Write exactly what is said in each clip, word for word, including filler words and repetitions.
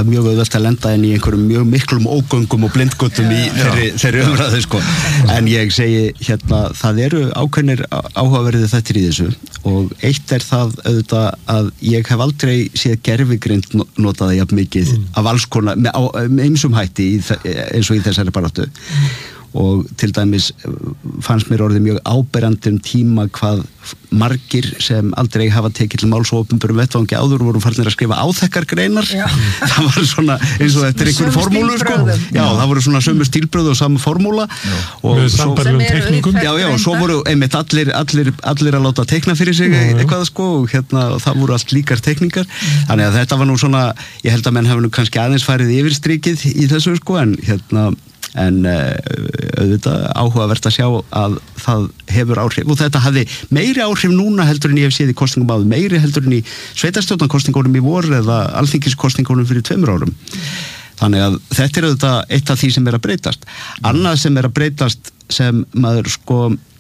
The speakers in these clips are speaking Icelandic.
það er mjög auðvelt að lenda inn í einhverjum mjög miklum ógöngum og blindgötum í þeirri, þeirri umræðu sko. En ég segi hérna, það eru ákveðnir áhugaverðir þættir í þessu og eitt er það auðvitað að ég hef aldrei séð gervigreind notaði jafn mikið mm. af alls konar, með, á, með ýmsum hætti í, eins og í þessari baráttu og til dæmis fannst mér orðið mjög áberandi um tíma hvað margir sem aldrei hafa tekið til máls og opinberum vettvangi áður voru farnir að skrifa áþekkargreinar það var svona eins og eftir einhverju formúlu sko. Já, það voru svona sömu stílbröð og sama formúla og með sambærilegum teikningum já, já, og svo voru einmitt allir, allir, allir að láta teikna fyrir sig já, eitthvað sko og hérna, það voru allt líkar teikningar þannig að þetta var nú svona, ég held að menn hafa nú kannski aðeins farið yfir strikið í þessu sko en hérna en uh, auðvitað áhugavert að sjá að það hefur áhrif og þetta hafði meiri áhrif núna heldur en ég hef séð í kosningum áður, meiri heldur en í sveitarstjórnarkosningunum í vor eða alþingiskosningunum fyrir tveimur árum þannig að þetta er auðvitað eitt af því sem er að breytast annað sem er að breytast sem maður sko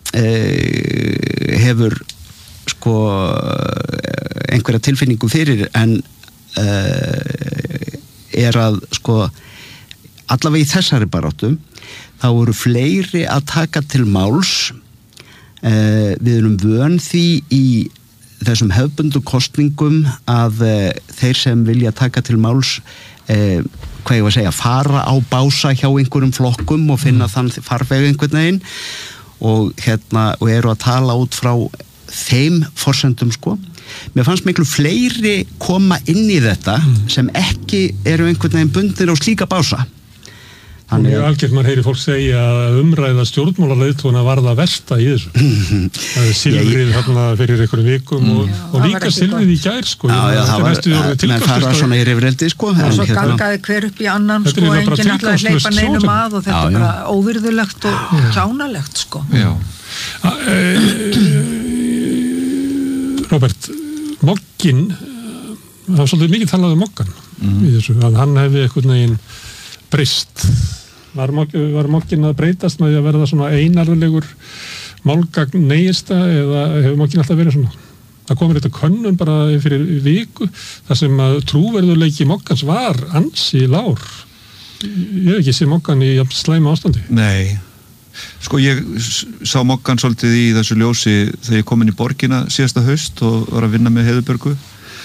eh, hefur sko einhverja tilfinningu fyrir en eh, er að sko allavega í þessari baráttu þá voru fleiri að taka til máls eh, við erum vön því í þessum hefðbundu kosningum að eh, þeir sem vilja taka til máls eh, hvað ég var að segja, fara á bása hjá einhverjum flokkum og finna mm. þann farveg einhvern veginn og, hérna, og eru að tala út frá þeim forsendum sko mér fannst miklu fleiri koma inn í þetta mm. sem ekki eru einhvern veginn bundnir á slíka bása og mjög algjört maður heyri fólk segja að umræða stjórnmálaleiðtogana var það versta í þessu það er silfrið hérna fyrir einhverjum vikum mm. og, og líka silfrið í gær sko já, já, það var, menn fara svona í rifrildi sko og svo gangaði hver upp í annan sko, enginn alltaf að hleypa neinum að og þetta er bara óvirðulegt og kjánalegt sko já Robert, Moggin það var svolítið mikið talað um Moggan mm. í þessu, að hann hefði einhvern veginn breyst var, var Moggin að breytast með því að verða svona einarðulegur málgagn neyista eða hefur Moggin alltaf verið svona það komur þetta könnun bara fyrir viku þar sem að trúverðuleiki Moggans var ansi lár ég hef ekki séð Moggan í slæma ástandi Nei, sko ég sá Moggan svolítið í þessu ljósi þegar ég kom inn í borgina síðasta haust og var að vinna með Heiðubergu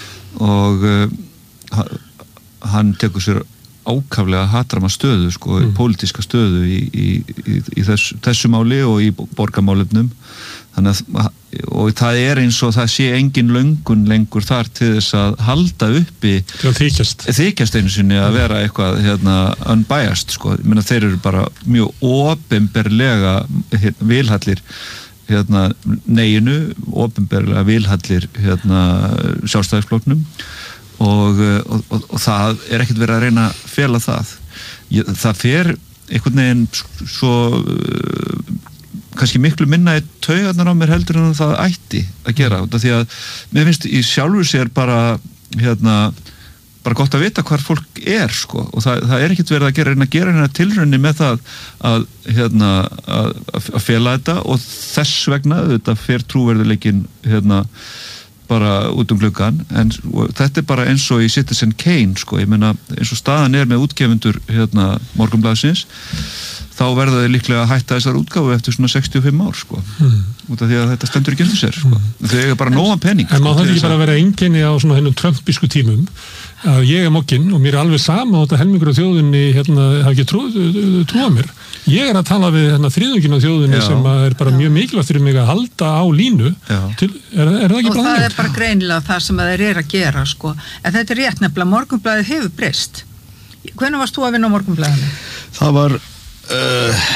og uh, hann tekur sér ákaflega hatrama stöðu sko, mm. pólitíska stöðu í, í, í, í þess, þessu máli og í borgarmálefnum þannig að og það er eins og það sé engin löngun lengur þar til þess að halda uppi þykjast þykjast einu sinni að vera eitthvað hérna unbiased sko, ég meina þeir eru bara mjög opinberlega hérna, vilhallir hérna neginu, opinberlega vilhallir hérna sjálfstæðisflokknum Og, og, og, og það er ekkert verið að reyna að fela það Ég, það fer einhvern veginn svo uh, kannski miklu minna í taugarnar á mér heldur en það ætti að gera því að mér finnst í sjálfur sér bara hérna bara gott að vita hvar fólk er sko og það, það er ekkert verið að gera reyna að gera hérna tilraunir með það að hérna að, að fela þetta og þess vegna þetta fer trúverðuleikin hérna bara út um gluggan en þetta er bara eins og í Citizen Kane sko, ég meina eins og staðan er með útgefundur hérna Morgunblaðsins þá verða þau líklega að hætta þessar útgáfu eftir svona sextíu og fimm ár sko mm. út af því að þetta stendur ekki undir sér sko mm. þau eiga bara nógan pening en sko, maður þarf ekki bara að vera einkenni á svona hennum trömpísku tímum að ég er Moggin og mér er alveg sama og þetta helmingur af þjóðinni hérna hafa ekki trú, trúa mér ég er að tala við hérna þriðjungin af þjóðinni Já. Sem er bara Já. Mjög mikilvægt fyrir mig að halda á línu til, er, er það ekki og bara það er bara greinilega það sem þeir eru að gera sko en þetta er rétt nefnilega, Morgunblaðið hefur breyst hvenær varst þú að vinna á Morgunblaðinu? Það var uh,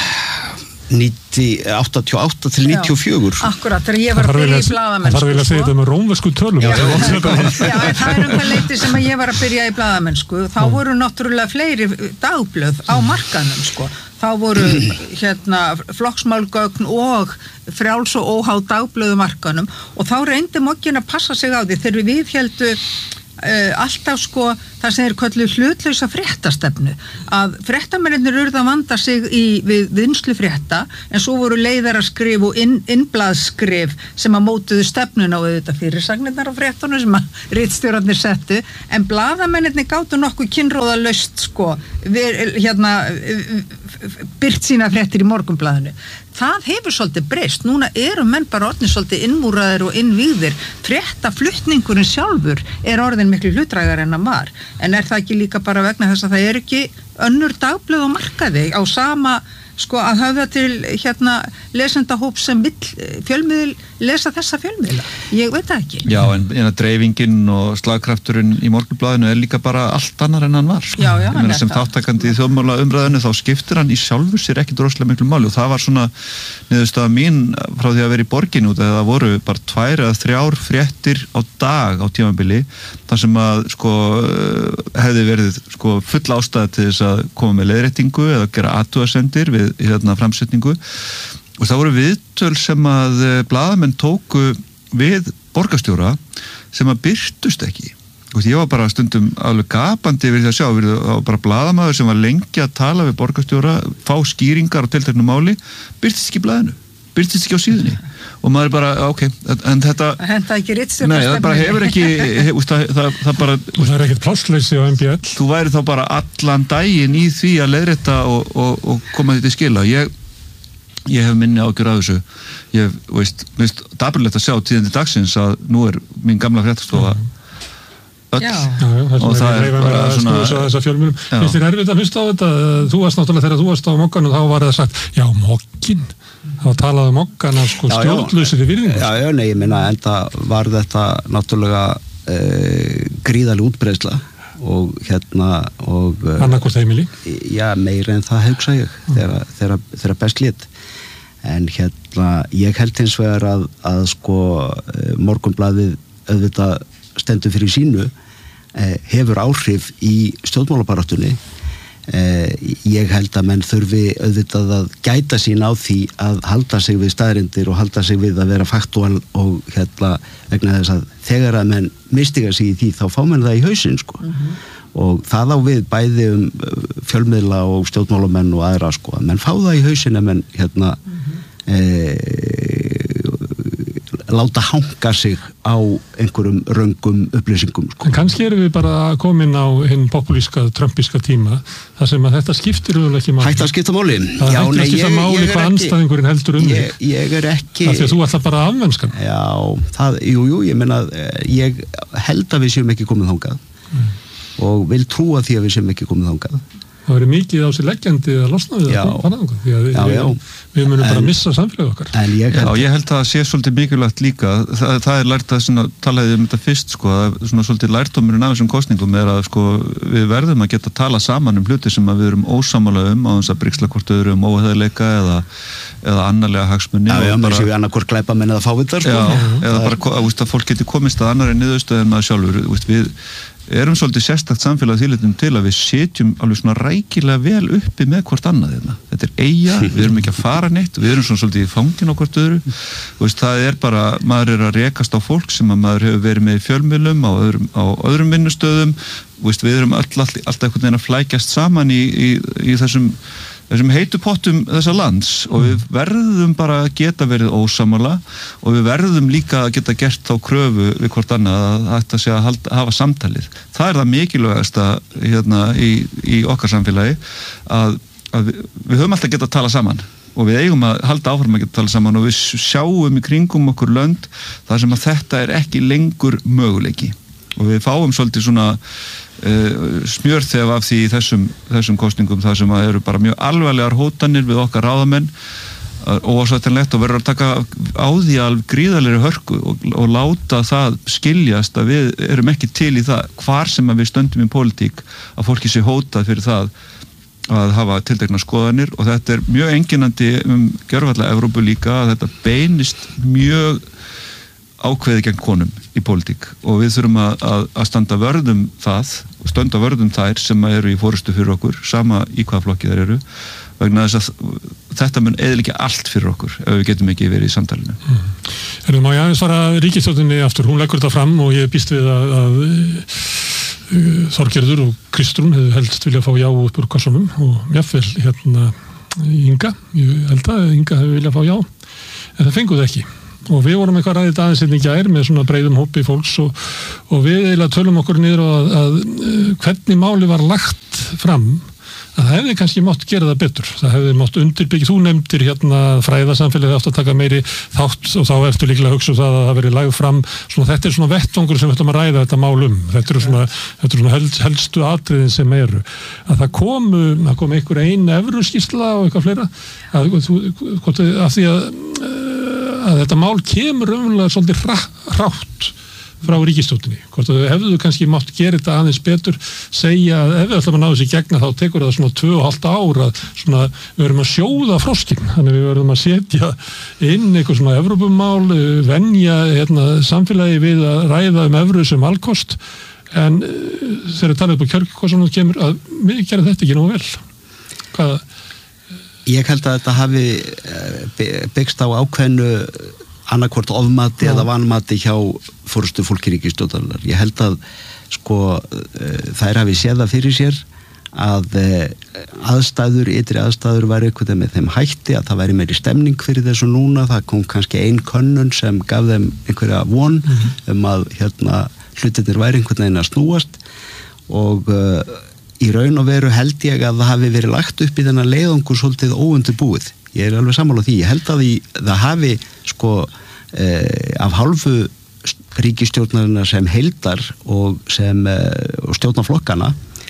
áttatíu og átta til níutíu og fjögur Akkurat, þegar ég var að byrja í blaðamennsku Það var vel að segja þetta með rómversku tölum Já, já en það er um það leyti sem að ég var að byrja í blaðamennsku þá voru náttúrulega fleiri dagblöð á markaðnum sko þá voru hérna flokksmálgögn og frjáls og óháð dagblöðu markaðnum og þá reyndi Moggin að passa sig á því þegar við héldu uh, alltaf sko það sem er köllu hlutlausa fréttastefnu að fréttamennir urðu að vanda sig í við vinslu frétta en svo voru leiðaraskrif og inn, innblaðskrif sem að mótuðu stefnuna og auðvitað fyrirsagnirnar á fréttunum sem að ritstjórarnir settu en blaðamennirni gátu nokkuð kynróðalaust sko við, hérna byrt sína fréttir í Morgunblaðinu. Það hefur svolítið breyst. Núna eru menn bara orðin svolítið innmúraðir og innvíðir. Fréttaflutningurinn sjálfur er orðin miklu hlutdrægar en hann var. En er það ekki líka bara vegna þess að það er ekki önnur dagblöð á markaði á sama sko að höfða til hérna lesendahóp sem vill fjölmiðil lesa þessa fjölmiðla. Ég veit það ekki. Já, en, en að dreifingin og slagkrafturinn í Morgunblaðinu er líka bara allt annar en hann var. Sko. Já, já, hann er sem þáttakandi í þjóðmála umræðinu þá skiptir hann í sjálfur sér ekki droslega miklu máli og það var svona niðurstaða mín frá því að vera í borginu út að það voru bara tvær eða þrjár fréttir á dag á tímabili þar sem að sko hefði verið sko full ástæða til þess að koma með leiðréttingu eða gera athugasemdir við hérna framsetningu og það voru viðtöl sem að blaðamenn tóku við borgarstjóra sem að birtust ekki og ég var bara stundum alveg gapandi við því að sjá, við var bara blaðamaður sem var lengi að tala við borgarstjóra fá skýringar á tilteknu máli birtist ekki í blaðinu, birtist ekki á síðunni og maður bara, ok, en þetta henda ekki ritstjórn nei, það bara hefur ekki hef, það, það, það bara og það er ekkert plássleysi á M B L þú væri þá bara allan daginn í því að leiðrétta og, og, og koma því til skila ég, ég hef minni ágjör af þessu ég veist, veist dapurlegt að sjá tíðindi dagsins að nú er mín gamla fréttastofa öll Já. Já, já, og það er bara svona þessa fjölmiðlum. Finnst þér erfitt að hlusta á þetta? Þú varst náttúrulega þegar þú varst á Moggan og þá var það sagt, já, Moggin þá talaði Moggana sko stjórnlausir í virðingu. Já, já, nei, ég meina enda var þetta náttúrulega uh, gríðaleg útbreiðsla og hérna og uh, annarkvort heimili? Já, meira en það hugsa ég þegar, þegar, þegar best lít en hérna, ég held hins vegar að, að sko uh, Morgunblaðið auðvitað stendur fyrir sínu eh, hefur áhrif í stjórnmálabaráttunni eh, ég held að menn þurfi auðvitað að gæta sín á því að halda sig við staðreyndir og halda sig við að vera faktúal og hérna vegna þess að þegar að menn mistiga sig í því þá fá menn það í hausinn sko mm-hmm. og það á við bæði um fjölmiðla og stjórnmálamenn og aðra sko að menn fá það í hausinn að menn hérna mm-hmm. eh, láta hanga sig á einhverjum röngum upplýsingum sko. En kannski erum við bara komin á hinn populíska, trumpiska tíma þar sem að þetta skiptir auðvitað ekki máli. Hægt að skipta máli. Það hægt að skipta máli hvað anstæðingurinn heldur um ég, þig. Ég er ekki... Það því að þú ætla bara að afmennskan. Já, það, jú, jú, ég meina, ég held að við séum ekki komið þangað mm. og vil trúa því að við séum ekki komið þangað. Það verið mikið á sér leggjandi að losna við það fara þangað, því að við, já, já. við, við munum en, bara missa samfélagið okkar. Ég held, já, ég held að það sé svolítið mikilvægt líka, það, það er lært að svona, talaði um þetta fyrst, sko, að svona svolítið lærtómurinn af þessum kosningum er að sko, við verðum að geta að tala saman um hluti sem að við erum ósammála um á þess að brigsla hvort öðru um óhæðileika eða, eða annarlega hagsmunni. Já, já, bara, séu annarkvort glæpamenn eða fávittar, sko. Já, eða bara að, að fólk geti komist að annarri niðurstöðu en maður sjálfur, við erum svolítið sérstakt samfélag þýlitum til að við setjum alveg svona rækilega vel uppi með hvort annað hérna. Þetta er eiga, við erum ekki að fara neitt við erum svona svolítið í fangin á hvort öðru veist, það er bara, maður er að rekast á fólk sem að maður hefur verið með í fjölmiðlum á öðrum, á öðrum vinnustöðum veist, við erum all, all, alltaf einhvern veginn að flækjast saman í, í, í þessum þessum heitu pottum þessa lands og við verðum bara að geta verið ósammála og við verðum líka að geta gert þá kröfu við hvort annað að þetta sé að halda, hafa samtalið. Það er það mikilvægasta hérna, í, í okkar samfélagi að, að við, við höfum alltaf getað að tala saman og við eigum að halda áfram að geta að tala saman og við sjáum í kringum okkur lönd þar sem að þetta er ekki lengur möguleiki og við fáum svolítið svona Uh, smjörþef af því í þessum, þessum kosningum þar sem að eru bara mjög alvarlegar hótanir við okkar ráðamenn uh, óásættanlegt og verður að taka á því alveg gríðarlegri hörku og, og láta það skiljast að við erum ekki til í það hvar sem að við stöndum í pólitík að fólki sé hótað fyrir það að hafa tiltekna skoðanir og þetta er mjög einkennandi um gjörfalla Evrópu líka að þetta beinist mjög ákveði gegn konum í pólitík og við þurfum að, að, að standa vörðum það og standa vörðum þær sem eru í forystu fyrir okkur sama í hvaða flokki þær eru vegna þess að þetta mun eyðileggja allt fyrir okkur ef við getum ekki verið í samtalinu. Mm. Erðu, má ég aðeins fara ríkisstjórninni aftur, hún leggur þetta fram og ég býst við að, að uh, Þorgerður og Kristrún hefðu helst vilja fá já upp úr kassunum og jafnvel hérna Inga, ég held að Inga hefur viljað fá já, en það fenguðu ekki. Og við vorum eitthvað ræðið aðeins hérna í gær með svona breiðum hópi fólks og, og við eiginlega tölum okkur niður að, að, að hvernig máli var lagt fram að það hefði kannski mátt gera það betur. Það hefði mátt undirbyggja, þú nefndir hérna fræðasamfélagið átt að taka meiri þátt og þá ertu líklega að hugsa það að það verið lagð fram, svona, þetta er svona vettvangur sem við ætlum að ræða þetta mál um. Þetta eru svona, þetta eru svona held, helstu atriðin sem eru. Að það komu, það kom einhver ein evruskýrsla og eitthvað fleira, að, að, að því að, að þetta mál kemur umlega svolítið hrátt frá ríkisstjórninni. Hvort að þau hefðu kannski mátt gera þetta aðeins betur, segja að ef við ætlum að ná þessi gegna þá tekur það svona tvö og hálft ár að svona, við verðum að sjóða froskinn, þannig við verðum að setja inn eitthvað svona Evrópumál, venja hérna, samfélagi við að ræða um evru sem valkost, en þegar talað upp á kjörgkossunum kemur að við gerum þetta ekki nógu vel. Hvað? Ég held að þetta hafi byggst á ákveðnu annarkvort ofmati Já. eða vanmati hjá forystu fólki ríkisstjórnarinnar. Ég held að sko þær hafi séð það fyrir sér að aðstæður, ytri aðstæður væri eitthvað með þeim hætti að það væri meiri stemning fyrir þessu núna. Það kom kannski ein könnun sem gaf þeim einhverja von mm-hmm. um að hérna hlutirnir væri einhvern veginn að snúast og uh, í raun og veru held ég að það hafi verið lagt upp í þennan leiðangur svolítið óundirbúið. Ég er alveg sammála því. Ég held að því, það hafi sko eh, af hálfu ríkisstjórnarinnar sem heildar og sem eh, og stjórnarflokkana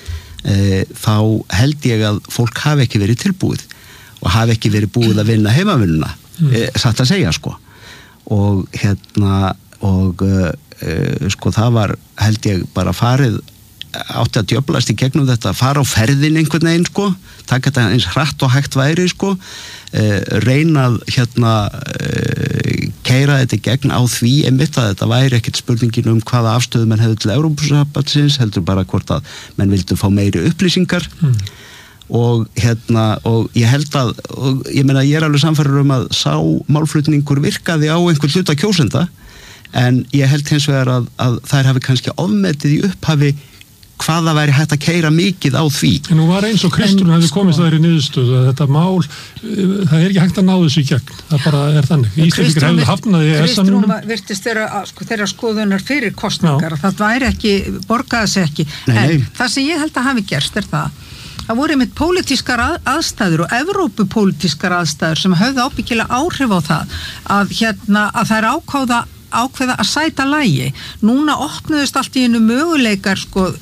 eh, þá held ég að fólk hafi ekki verið tilbúið og hafi ekki verið búið að vinna heimavinnuna, mm. eh, satt að segja sko. Og hérna og eh, sko það var held ég bara farið átti að djöflast í gegnum þetta, fara á ferðin einhvern veginn sko, taka þetta eins hratt og hægt væri sko, eh, reynað hérna eh, keyra þetta gegn á því einmitt að þetta væri ekkert spurningin um hvaða afstöðu menn hefðu til Evrópusambandsins, heldur bara hvort að menn vildu fá meiri upplýsingar mm. og hérna og ég held að, og ég meina ég er alveg samfærður um að sá málflutningur virkaði á einhvern hluta kjósenda en ég held hins vegar að, að þær hafi kannski ofmetið í upphafi hvað það væri hægt að keyra mikið á því. En nú var eins og Kristrún hefði komist að þeirri niðurstöðu að þetta mál, það er ekki hægt að ná þessu í gegn, það bara er þannig. Íslendingar hefði hafnað í Kristrún virtist þeirra, sko, þeirra skoðunar fyrir kostningar, það væri ekki, borgaði sig ekki, nei, en nei. Það sem ég held að hafi gerst er það, það voru einmitt pólitískar aðstæður og evrópupólitískar aðstæður sem höfðu ábyggilega áhrif á það að, hérna, að þær ákváða, ákveða að sæta lagi. Núna opnuðust allt í einu möguleikar sko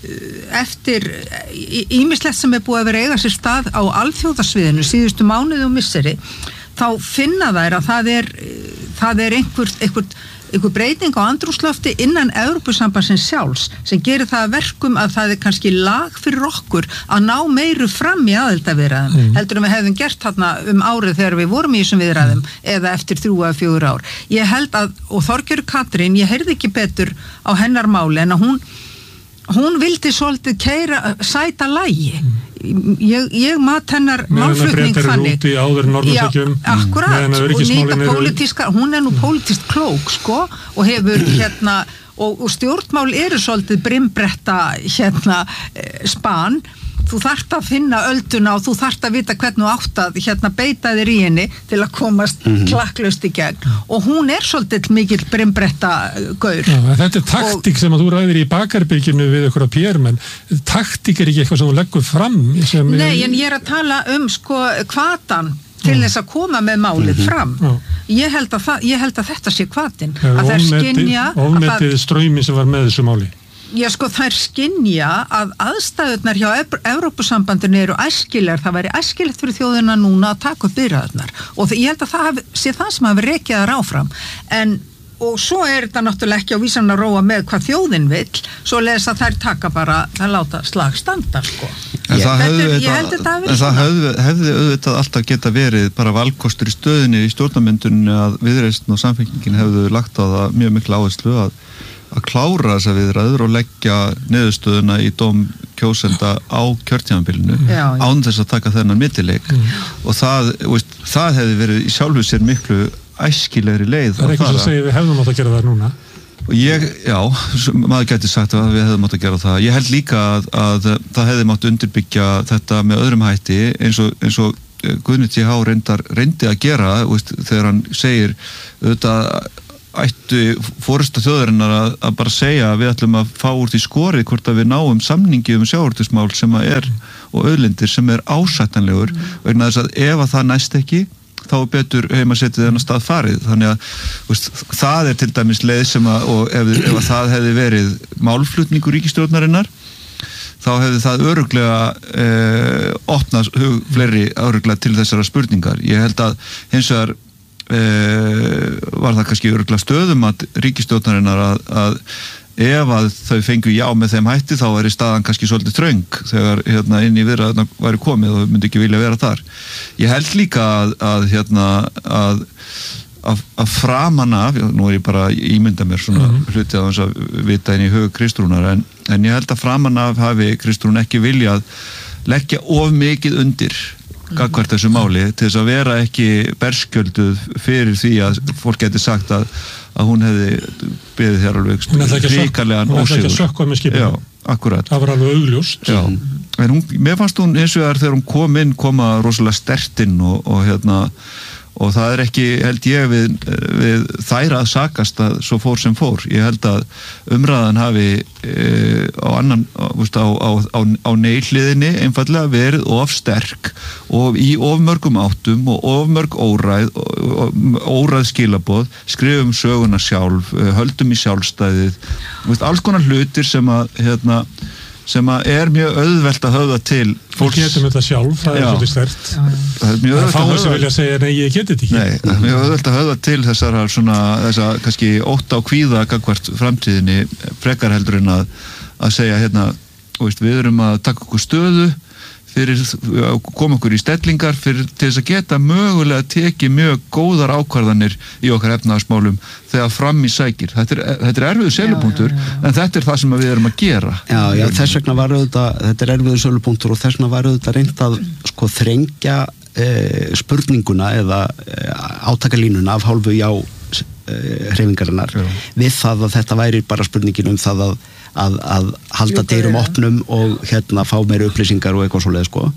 eftir ýmislegt sem er búið að vera eiga sér stað á alþjóðasviðinu síðustu mánuði og misseri, þá finna þær að það er, það er einhver, einhver, einhver breyting á andrúmslofti innan Evrópusambandsins sjálfs sem gerir það verkum að það er kannski lag fyrir okkur að ná meiru fram í aðildarviðræðum mm. heldur en við hefðum gert þarna um árið þegar við vorum í þessum viðræðum mm. eða eftir þrjú eða fjögur ár. Ég held að, og Þorgerður Katrín, ég heyrði ekki betur á hennar máli en að hún hún vildi svolítið keyra sæta lagi ég, ég mat hennar málflutning þannig já, akkurat, og nýta pólitíska hún er nú pólitískt klók sko, og hefur hérna og, og stjórnmál eru svolítið brimbretta hérna span þú þarft að finna ölduna og þú þarft að vita hvernig þú átt að hérna beita þér í henni til að komast mm-hmm. klakklaust í gegn og hún er svolítið mikill brimbretta gaur. Já, þetta er taktík og, sem að þú ræðir í bakarbygginu við ykkur að pérmenn. Taktík er ekki eitthvað sem þú leggur fram sem Nei, en ég er að tala um sko hvatan til þess að koma með málið mm-hmm. fram. Já. Ég held að, það, ég held að þetta sé hvatin að það er skynja ofmetið ströymi sem var með þessu máli. Já, sko, þær skynja að aðstæðurnar hjá Evrópusambandinu eru æskilegar, það væri æskilegt fyrir þjóðina núna að taka upp viðræðurnar og ég held að það hafi, sé það sem hafi rekið þar áfram en, og svo er þetta náttúrulega ekki á vísan að róa með hvað þjóðin vill, svo leðis að þær taka bara, það láta slag standa, sko. En það hefði, þetta, en það hefði, hefði auðvitað alltaf geta verið bara valkostur í stöðinni í stjórnarmyndunni að Viðreisn og Samfylkingin hefðu lagt á það mjög mikla áherslu að að klára þessa viðræður og leggja niðurstöðuna í dóm kjósenda á kjörtímabilinu Já, já. án þess að taka þennan millileik mm. og það, veist, það hefði verið í sjálfu sér miklu æskilegri leið. Það er eitthvað sem segir við hefðum átt að gera það núna. Og ég, já, maður gæti sagt að við hefðum átt að gera það. Ég held líka að, að það hefði mátt undirbyggja þetta með öðrum hætti eins og, eins og Guðni T H reyndar reyndi að gera, veist, þegar hann segir auðvitað ættu forysta þjóðarinnar að, að bara segja að við ætlum að fá úr því skorið hvort að við náum samningi um sjávarútvegsmál sem að er og auðlindir sem er ásættanlegur mm. vegna þess að ef að það næst ekki þá er betur heima setið þennan stað farið. Þannig að veist, það er til dæmis leið sem að, og ef, ef að það hefði verið málflutningur ríkisstjórnarinnar, þá hefði það örugglega eh, opnað hug fleiri örugglega til þessara spurningar. Ég held að hins vegar eh, var það kannski örugglega stöðum að ríkisstjórnarinnar að, að ef að þau fengu já með þeim hætti þá er í staðan kannski svolítið þröng þegar hérna, inn í viðræðurnar væri komið og þau myndi ekki vilja vera þar. Ég held líka að, að, hérna, að, að, að framan af, nú er ég bara að ímynda mér svona mm-hmm. hluti að þess að vita inn í hug Kristrúnar, en, en ég held að framan af hafi Kristrún ekki viljað leggja of mikið undir gagnvart þessu máli til þess að vera ekki berskjölduð fyrir því að fólk geti sagt að, að hún hefði beðið þér alveg ríkalegan ósigur. Hún hefði ekki að sökka með skipinu. Já, akkurat. Það var alveg augljóst. Já, en hún, mér fannst hún eins og þegar hún kom inn koma rosalega stertinn og, og hérna og það er ekki, held ég, við, við þæra að sakast að svo fór sem fór. Ég held að umræðan hafi e, á annan, á, á, á, á neilliðinni einfallega verið of sterk og í of mörgum áttum og of mörg óræð, óræð skilaboð, skrifum söguna sjálf, höldum í sjálfstæðið, veist, alls konar hlutir sem að, hérna, sem að er mjög auðvelt að höfða til fólks. Við getum þetta sjálf, það er svolítið stert. Það er mjög auðvelt að höfða. Fáið sem vilja segja, nei, ég geti þetta ekki. Nei, það er mjög auðvelt að höfða til þessar svona, þessa kannski ótta og kvíða gagnvart framtíðinni frekar heldur en að, að segja, hérna, veist, við erum að taka okkur stöðu fyrir að koma okkur í stellingar fyrir, til þess að geta mögulega tekið mjög góðar ákvarðanir í okkar efnahagsmálum þegar fram í sækir. Þetta er, þetta er erfiður sölupunktur, já, já, já. En þetta er það sem við erum að gera. Já, já, þess vegna var auðvitað, þetta er erfiður sölupunktur og þess vegna var auðvitað reynt að sko þrengja eh, spurninguna eða eh, átakalínuna af hálfu já eh, hreyfingarinnar við það að þetta væri bara spurningin um það að Að, að halda dyrum opnum og hérna fá meira upplýsingar og eitthvað svoleið sko.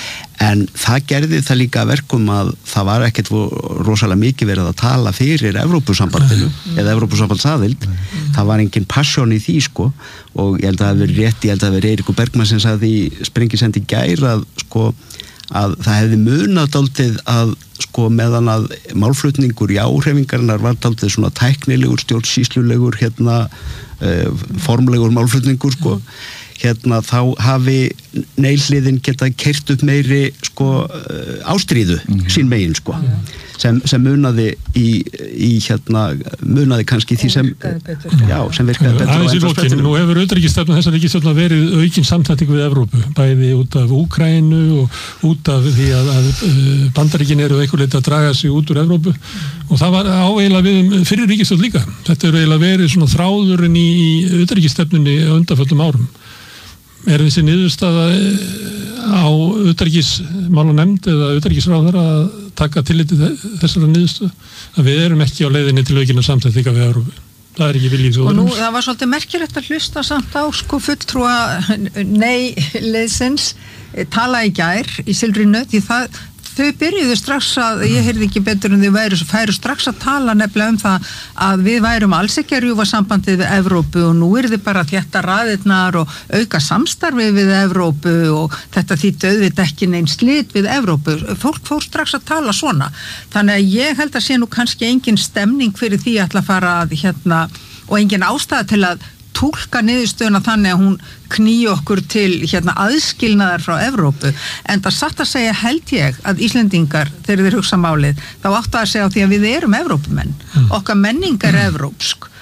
En það gerði það líka verkum að það var ekkert rosalega mikið verið að tala fyrir Evrópusambandinu mm. eða Evrópusambandsaðild mm. það var engin passion í því sko og ég held að það hefði rétt, ég held að það hefði Eiríkur Bergmann sem sagði í Sprengisendi í gær að sko að það hefði munað dálítið að sko meðan að málflutningur í áhreifingarinnar var dálítið svona tæknilegur, stjórnsýslulegur hérna uh, formlegur málflutningur sko hérna þá hafi neilliðin geta keyrt upp meiri sko uh, ástríðu mm-hmm. sín megin sko mm. sem, sem munaði í, í hérna munaði kannski því sem já, sem virkaði betur aðeins í lokin, nú hefur utanríkisstefna þessar ríkisstjórnar verið aukin samtætting við Evrópu, bæði út af Úkraínu og út af því að, að Bandaríkin eru einhver leiti að draga sig út úr Evrópu og það var áeiginlega við fyrir ríkisstjórn líka, þetta eru eiginlega verið svona þráðurinn í utanríkisstefnunni á undanförnum árum. Er þessi niðurstaða á utanríkismálanefnd eða utanríkisráðherra að taka tillit til þessara niðurstöðu? Að við erum ekki á leiðinni til aukinna samþættinga við Evrópu. Það er ekki viljið þjóðarins. Og nú, það var svolítið merkilegt að hlusta samt á sko fulltrúa nei leiðsins tala í gær í Silfrinu því það þau byrjuðu strax að, ég heyrði ekki betur en þau væru, færu strax að tala nefnilega um það að við værum alls ekki að rjúfa sambandið við Evrópu og nú er þið bara að þétta raðirnar og auka samstarfið við Evrópu og þetta þýtti auðvitað ekki neinn slit við Evrópu. Fólk fór strax að tala svona. Þannig að ég held að sé nú kannski engin stemning fyrir því að ætla að fara að hérna og engin ástæða til að túlka niðurstöðuna þannig að hún knýi okkur til hérna aðskilnaðar frá Evrópu, en það satt að segja held ég að Íslendingar þegar þeir hugsa málið, þá áttu að segja á því að við erum Evrópumenn, mm. okkar menning er evrópsk,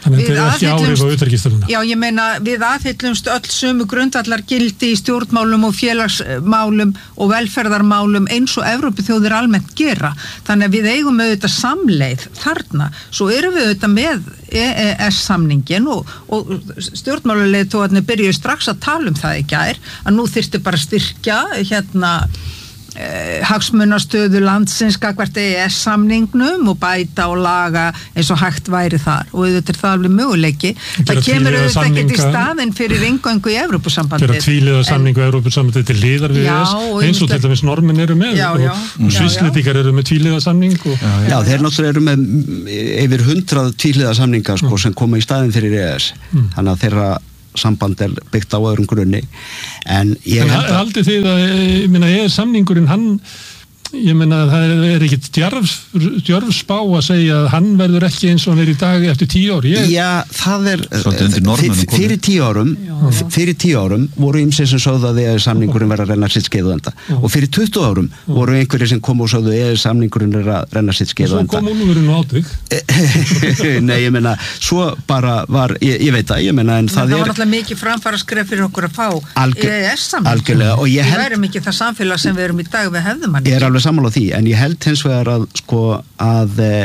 Þannig að þetta er ekki áhrif á utanríkisstefnuna. Já, ég meina, við aðhyllumst öll sömu grundvallar gildi í stjórnmálum og félagsmálum og velferðarmálum eins og Evrópuþjóðir almennt gera. Þannig að við eigum auðvitað samleið þarna. Svo erum við auðvitað með E E S-samningin og, og stjórnmáluleiðtogarnir byrjuðu strax að tala um það í gær, að nú þyrfti bara að styrkja hérna Eh, hagsmunastöðu landsins gagnvart E E S-samningnum og bæta og laga eins og hægt væri þar og auðvitað er það alveg möguleiki. Það kemur auðvitað ekkert í staðinn fyrir inngöngu í Evrópusambandið. Gera tvíliða samningu Evrópusambandið til hliðar við E E S, eins og til dæmis Normin eru með já, já, og, og Svisslendingar eru með tvíliða samning. Og, já, já. já, þeir náttúrulega eru með yfir hundrað tvíliða samninga sko, sem koma í staðinn fyrir E E S. Mm. Þannig að þeirra samband er byggt á öðrum grunni en ég en held að haldið þið að ég meina ég er samningurinn hann ég meina það er, er ekkit djarf, djarf spá að segja að hann verður ekki eins og hann er í dag eftir tíu ár ég... Já, það er fyrir tíu árum já, já. fyrir tíu árum voru ýmsir sem sögðu að E E S-samningurinn verður að renna sitt skeið og enda já. Og fyrir tuttugu árum já. Voru einhverjir sem kom og sögðu að E E S-samningurinn er að renna sitt skeið og enda Svo kom úlfurinn og átig Nei, ég meina, svo bara var ég, ég veit að, ég meina en það, það er var alltaf mikið framfara skref fyrir okkur að fá Algjör, E E S-samning algjörlega og ég held við værum ekki það samfélag sem við erum í dag við hefðum hann Ég er alveg sammála því, en ég held hins vegar að sko að e,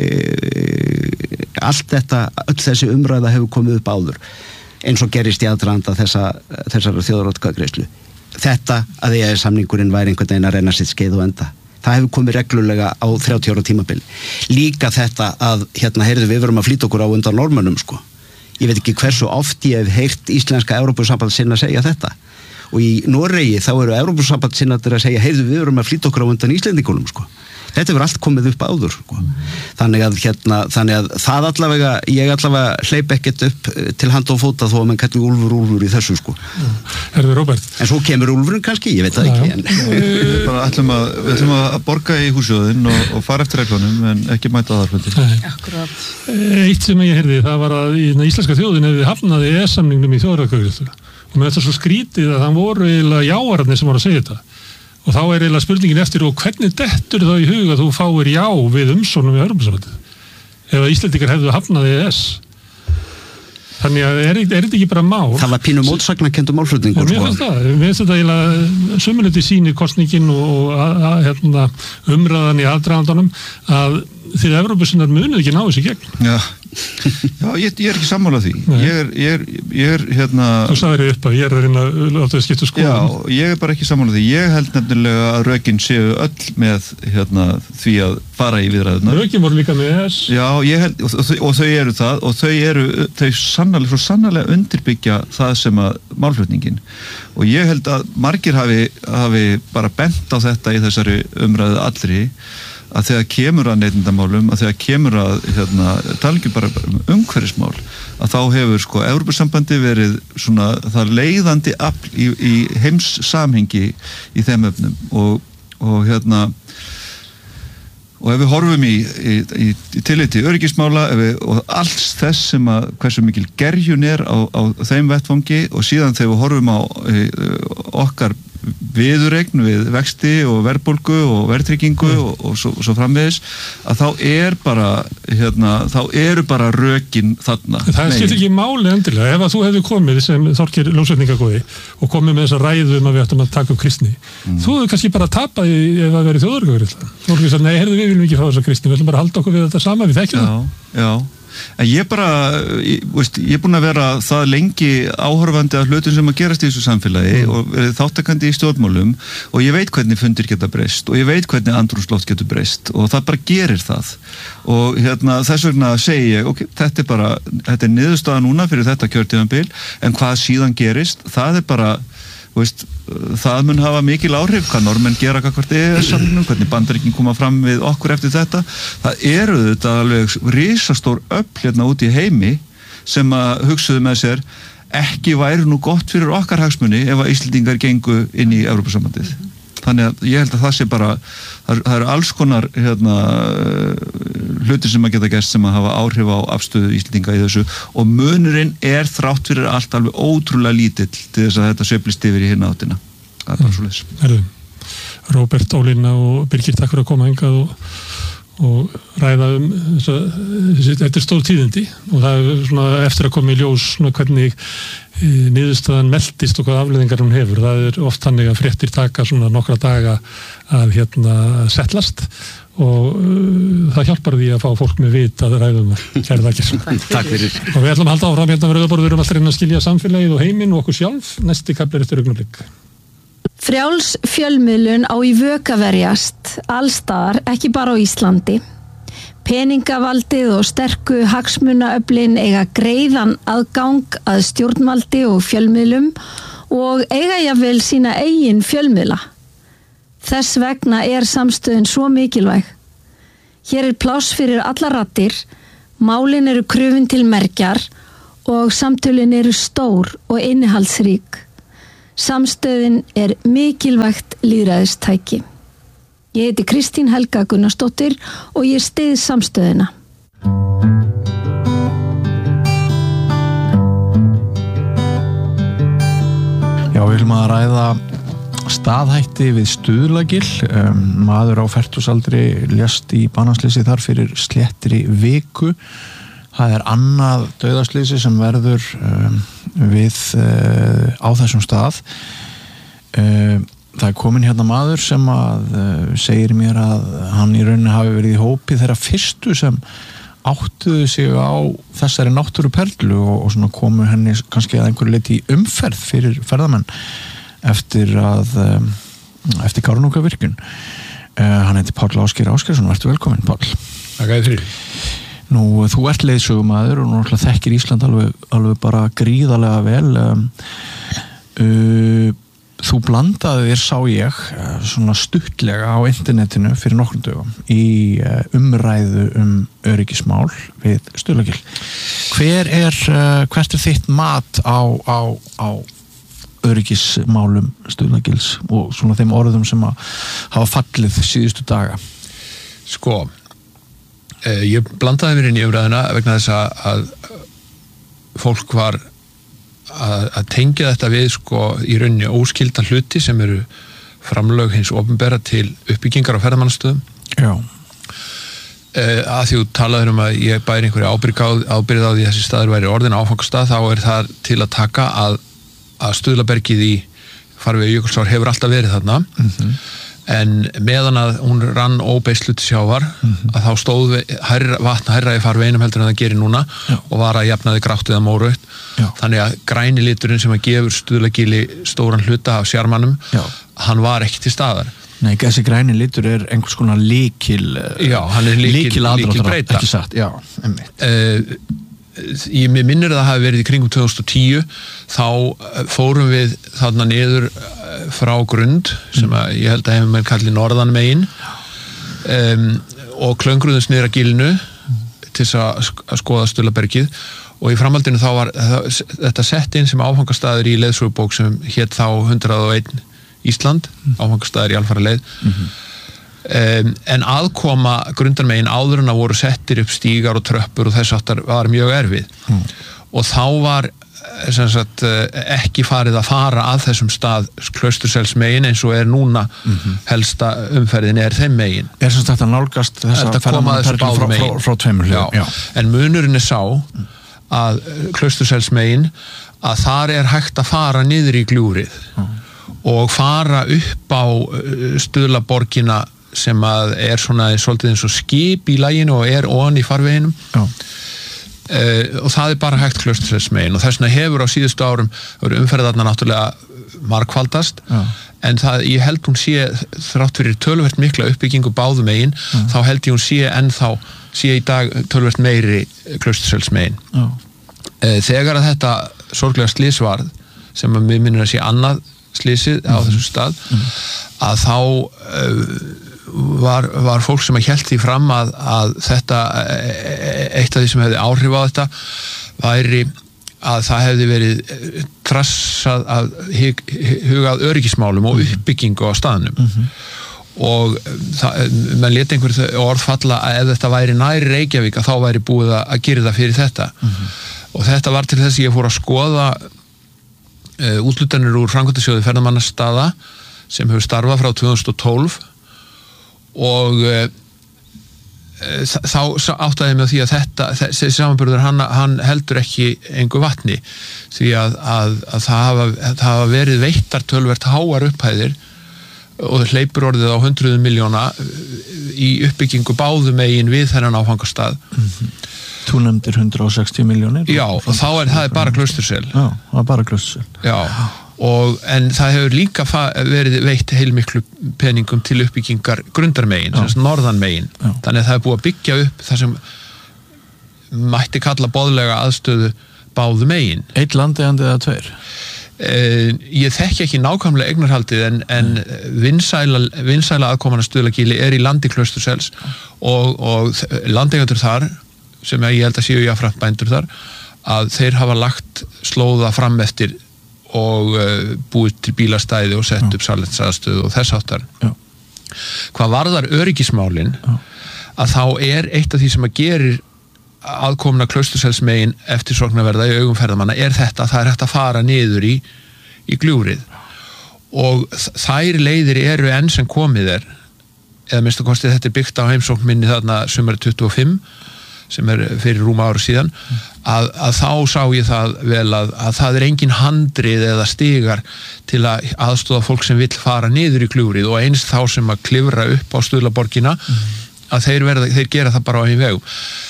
allt þetta, öll þessi umræða hefur komið upp áður eins og gerist í aðdraganda þessa, þessara þjóðaratkvæðagreiðslu. Þetta að E E S-samningurinn væri einhvern veginn að reyna sitt skeið og enda. Það hefur komið reglulega á þrjátíu ára tímabil. Líka þetta að, hérna, heyrðu við verum að flýta okkur á undan normönnum, sko. Ég veit ekki hversu oft ég hef heyrt íslenska Evrópusamband sinna að segja þetta. Og í Noregi þá eru Evrópusamband sinnaður að segja heyrðu við erum að flýta okkur á undan Íslendingunum sko. Þetta hefur allt komið upp áður sko. Þannig að hérna þannig að það allavega ég allavega hleyp ekkert upp til handa og fóta þó að mann kalli úlfur úlfur í þessu sko. Herðu Róbert. En svo kemur úlfurinn kannski, ég veit það ekki en við bara ætlum að við ætlum að borga í húsjóðin og, og fara eftir reglunum en ekki mæta aðarfundi. Akkurat. Eitt sem ég heyrði það var að í íslenska þjóðin hefði hafnað E E S-samningnum í þjóðaratkvæðagreiðslu. Og með þetta svo skrítið að það voru eiginlega jáararnir sem voru að segja þetta. Og þá er eiginlega spurningin eftir og hvernig dettur þá í huga þú fáir já við umsóknum í Evrópusambandið? Ef að Íslendingar hefðu hafnað E E S. Þannig að er, er þetta ekki bara mál? Það var pínu mótsagnarkenndur málflutningur. Mér finnst það. Mér finnst þetta eiginlega sömuleyti sýnir kosningin og að, að, hérna, umræðan í aðdragandanum að þeir Evrópusinnar munið ekki ná þessi gegn. Já, Já ég, ég er ekki sammála því. Ég er, ég er, ég er hérna... Þú sagðir upp að ég er að reyna að láta þið skipta skoðun. Já, ég er bara ekki sammála því. Ég held nefnilega að rökin séu öll með hérna, því að fara í viðræðunar. Rökin voru líka með E E S. Já, ég held, og, og, og þau eru það, og þau eru, þau sannarlega, svo sannarlega undirbyggja það sem að málflutningin. Og ég held að margir hafi, hafi bara bent á þetta í þessari umræðu allri, að þegar kemur að neytendamálum, að þegar kemur að, hérna, tala ekki bara um umhverfismál, að þá hefur sko Evrópusambandi verið svona það leiðandi afl í, í heims samhengi í þeim öfnum og, og hérna og ef við horfum í, í, í, í tilliti öryggismála ef við, og alls þess sem að hversu mikil gerjun er á, á þeim vettvangi og síðan þegar við horfum á e, okkar viðuregn við vexti og verðbólgu og verðtryggingu mm. og, og svo, svo framvegis að þá er bara hérna, þá eru bara rökin þarna. Það skiptir ekki máli endilega ef að þú hefði komið sem Þorgeir ljósvetningagóði og komið með þessa ræðu um að við ættum að taka upp kristni mm. þú hefði kannski bara tapað ef það verið þjóðargöður þú hefði sagt, nei, herðu við viljum ekki fá þessa kristni við ætlum bara að halda okkur við þetta sama, við þekkjum það. Já, já. En ég bara, ég, veist, ég er búin að vera það lengi áhorfandi af hlutum sem að gerast í þessu samfélagi mm. og verið þáttakandi í stjórnmálum og ég veit hvernig fundir geta breyst og ég veit hvernig andrúmsloft getur breyst og það bara gerir það og hérna þess vegna segi ég, ok, þetta er bara, þetta er niðurstaða núna fyrir þetta kjörtímabil en hvað síðan gerist, það er bara, veist, það mun hafa mikil áhrif hvað normenn gera kakvart E E S-samningnum, hvernig Bandaríkin koma fram við okkur eftir þetta. Það eru þetta alveg risastór öfl hérna út í heimi sem að hugsuðu með sér ekki væri nú gott fyrir okkar hagsmuni ef að Íslendingar gengu inn í Evrópusambandið. Þannig að ég held að það sé bara, það, það eru alls konar hérna, hlutir sem að geta gert sem að hafa áhrif á afstöðu Íslendinga í þessu og munurinn er þrátt fyrir allt alveg ótrúlega lítill til þess að þetta sveiflist yfir í hinna áttina. Það er bara svo leys. Herðu, Róbert, Ólína og Birgir, takk fyrir að koma hingað og, og ræða um þessa, þessi, þetta er stór tíðindi og það er svona eftir að koma í ljós svona hvernig e, niðurstaðan meldist og hvað afleiðingar hún hefur. Það er oft þannig að fréttir taka svona nokkra daga að hérna settlast og uh, það hjálpar því að fá fólk með vit að ræðum það. Kæri þakkir. Takk fyrir. Og við ætlum að halda áfram hérna með Rauða borð, við erum alltaf reyna að skilja samfélagið og heiminn og okkur sjálf. Næsti kafli er eftir augnablik. Frjáls fjölmiðlun á í vök að verjast allstaðar, ekki bara á Íslandi. Peningavaldið og sterku hagsmunaöflin eiga greiðan aðgang að stjórnvaldi og fjölmiðlum og eiga jafnvel sína eigin fjölmiðla. Þess vegna er samstöðin svo mikilvæg. Hér er pláss fyrir allar raddir, málin eru krufin til mergjar og samtölin eru stór og innihaldsrík. Samstöðin er mikilvægt lýðræðistæki. Ég heiti Kristín Helga Gunnarsdóttir og ég styð samstöðina. Já, við viljum að ræða staðhætti við Stuðlagil. Um, maður á fertugsaldri lést í banaslýsi þar fyrir sléttri viku. Það er annað dauðaslýsi sem verður um, við uh, á þessum stað. Uh, það er komin hérna maður sem að uh, segir mér að hann í rauninni hafi verið í hópi þeirra fyrstu sem áttuðu sig á þessari náttúruperlu og, og svona komu henni kannski að einhverju leyti í umferð fyrir ferðamenn eftir að um, eftir Kárahnjúkavirkjun. Uh, hann heitir Páll Ásgeir Ásgeirsson, vertu velkominn Páll. Takk fyrir. Nú, þú ert leiðsögumaður og náttúrulega þekkir Ísland alveg, alveg bara gríðarlega vel. Um, uh, þú blandaði þér, sá ég, uh, svona stuttlega á internetinu fyrir nokkrum dögum í uh, umræðu um öryggismál við Stuðlagil. Hver er, uh, hvert er þitt mat á, á, á öryggismálum Stuðlagils og svona þeim orðum sem að hafa fallið síðustu daga? Sko, eh, ég blandaði mér inn í umræðuna vegna þess að, að fólk var að, að tengja þetta við sko í rauninni óskylda hluti sem eru framlög hins opinbera til uppbyggingar á ferðamannastöðum. Já. Eh, að því þú talaður um að ég bæri einhverju ábyrgð á, ábyrgð á því þessi staður væri orðin áfangastað, þá er það til að taka að að Stuðlabergið í farvegi Jökulsár hefur alltaf verið þarna mm-hmm. en meðan að hún rann óbeislu til sjávar mm-hmm. að þá stóð hærra, vatna hærra í farveginum heldur en það gerir núna Já. Og var að jafnaði grátt eða mórautt þannig að græni liturinn sem að gefur Stuðlagili stóran hluta af sjarmanum Já. Hann var ekki til staðar. Nei, þessi græni litur er einhvers konar líkil Já, hann er líkil, líkil, líkil breyta ekki satt, já, einmitt uh, Ég minnir að það hafi verið í kringum tvö þúsund og tíu þá fórum við þarna niður frá Grund sem að ég held að hefum með kallið norðan megin um, og klöngruðum niður að Gilnu til að skoða Stuðlabergið og í framhaldinu þá var það, þetta sett inn sem áfangastaður í leiðsögubók sem hét þá hundrað og einn Ísland, áfangastaður í alfara leið mm-hmm. Um, en aðkoma grundarmegin áður en að voru settir upp stígar og tröppur og þess aftar var mjög erfið mm. og þá var sem sagt, ekki farið að fara að þessum stað Klausturselsmegin eins og er núna mm-hmm. helsta umferðin er þeim megin. Er sem sagt að nálgast þessa ferðamannaperlu frá, frá, frá, frá tveimur hljum? Já. Já. En munurinn er sá að Klausturselsmegin að þar er hægt að fara niður í gljúrið mm. og fara upp á Stuðlaborgina sem að er svona svolítið eins og skip í laginu og er ofan í farveginum uh, og það er bara hægt Klausturselsmegin og þess vegna hefur á síðustu árum umferðarna náttúrulega margfaldast Já. En það, ég held hún sé þrátt fyrir töluvert mikla uppbyggingu báðum megin Já. Þá held ég hún sé ennþá sé í dag töluvert meiri Klausturselsmegin uh, þegar að þetta sorglega slys var sem að mér minnir að sé annað slysið mm. á þessum stað mm. að þá uh, Var, var fólk sem að hélt því fram að, að þetta, eitt af því sem hefði áhrif á þetta væri að það hefði verið trassað að hugað öryggismálum og uppbyggingu á staðnum mm-hmm. og það, menn leti einhver orð falla að ef þetta væri næri Reykjavík að þá væri búið að gera það fyrir þetta mm-hmm. og þetta var til þess að ég fór að skoða uh, útlutanir úr framkvæmdasjóði ferðamannastaða sem hefur starfað frá tvö þúsund og tólf og uh, þá áttaði mig á því að þetta þessi samanburður, hann, hann heldur ekki engu vatni, því að, að, að það, hafa, það hafa verið veittar tölvert háar upphæðir og það hleypur orðið á hundruðum miljóna í uppbyggingu báðum megin við þennan áfangastað. Mm-hmm. Þú nefndir hundrað og sextíu milljónir. Já, og þá er það er bara Klaustursel. Já, það er bara Klaustursel. Já, og en það hefur líka verið veitt heilmiklu peningum til uppbyggingar grundarmegin, sem norðanmegin. Já. Þannig að það er búið að byggja upp það sem mætti kalla boðlega aðstöðu báðu megin. Eitt landeigandi eða tveir? Uh, ég þekki ekki nákvæmlega eignarhaldið en, en vinsæla, vinsæla aðkomana Stuðlagili er í landi Klaustursels og, og landeigandur þar, sem ég held að séu jafnframt bændur þar, að þeir hafa lagt slóða fram eftir og uh, búið til bílastæði og sett upp salernisaðstöðu og þess áttar. Já. Hvað varðar öryggismálin, Já. Að þá er eitt af því sem að gerir aðkomna Klausturselsmegin eftirsóknarverða í augum ferðamanna er þetta að það er hægt að fara niður í, í gljúfrið og þær leiðir eru enn sem komið er, eða minnst að kostið þetta er byggt á heimsókn minni þarna sumarið tuttugu og fimm sem er fyrir rúma ára síðan, að, að þá sá ég það vel að, að það er engin handrið eða stigar til að aðstoða fólk sem vill fara niður í gljúfrið og eins þá sem að klifra upp á Stuðlaborgina mm. að þeir, verða, þeir gera það bara á einn vegum.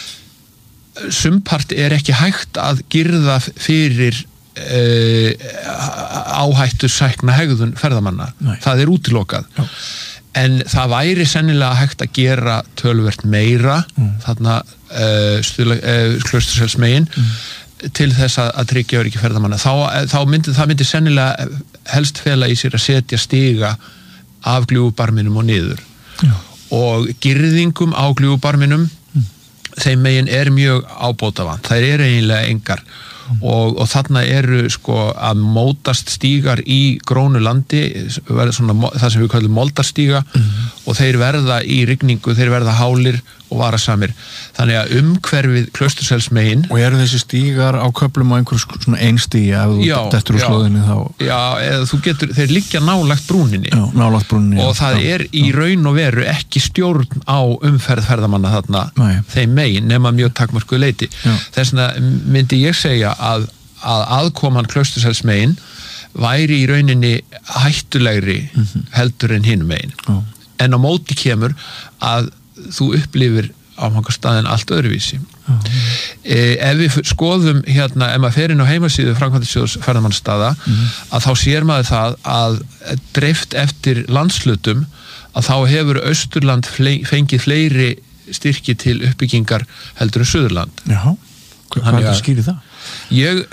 Sumpart er ekki hægt að girða fyrir uh, áhættu sækna hegðun ferðamanna. Nei. Það er útilokað. Já. En það væri sennilega hægt að gera töluvert meira mm. þarna uh, uh, Klausturselsmegin mm. til þess að, að tryggja öryggi ferðamanna. Þá, þá myndi það myndi sennilega helst fela í sér að setja stiga af gljúfubarminum og niður. Já. Og girðingum á gljúfubarminum þeim megin er mjög ábótavant, þær eru eiginlega engar mm. og, og þarna eru sko að mótast stígar í grónu landi, svona, það sem við kallum moldarstíga mm. og þeir verða í rigningu, þeir verða hálir og varasamir, þannig að umhverfið Klausturselsmegin. Og eru þessi stígar á köflum á einhver svona einstíga ef þú dettur úr slóðinni þá? Já, eða þú getur, þeir liggja nálægt brúninni. Já, nálægt brúninni. Og já, það já, er í raun og veru ekki stjórn á umferð ferðamanna þarna Nei. Þeim megin nema mjög takmörkuð leyti. Þess vegna myndi ég segja að, að aðkoman Klausturselsmegin væri í rauninni hættulegri mm-hmm. heldur en hinn megin. Já. En á móti kemur að þú upplifir áfangastaðin allt öðruvísi. Uh-huh. Eh, ef við skoðum hérna, ef maður fer inn á heimasíðu Framkvæmdasjóðs ferðamannastaða, uh-huh. að þá sér maður það að dreift eftir landslutum að þá hefur Austurland fengið fleiri styrki til uppbyggingar heldur en Suðurland. Já, hvað er það að skýri það? Ég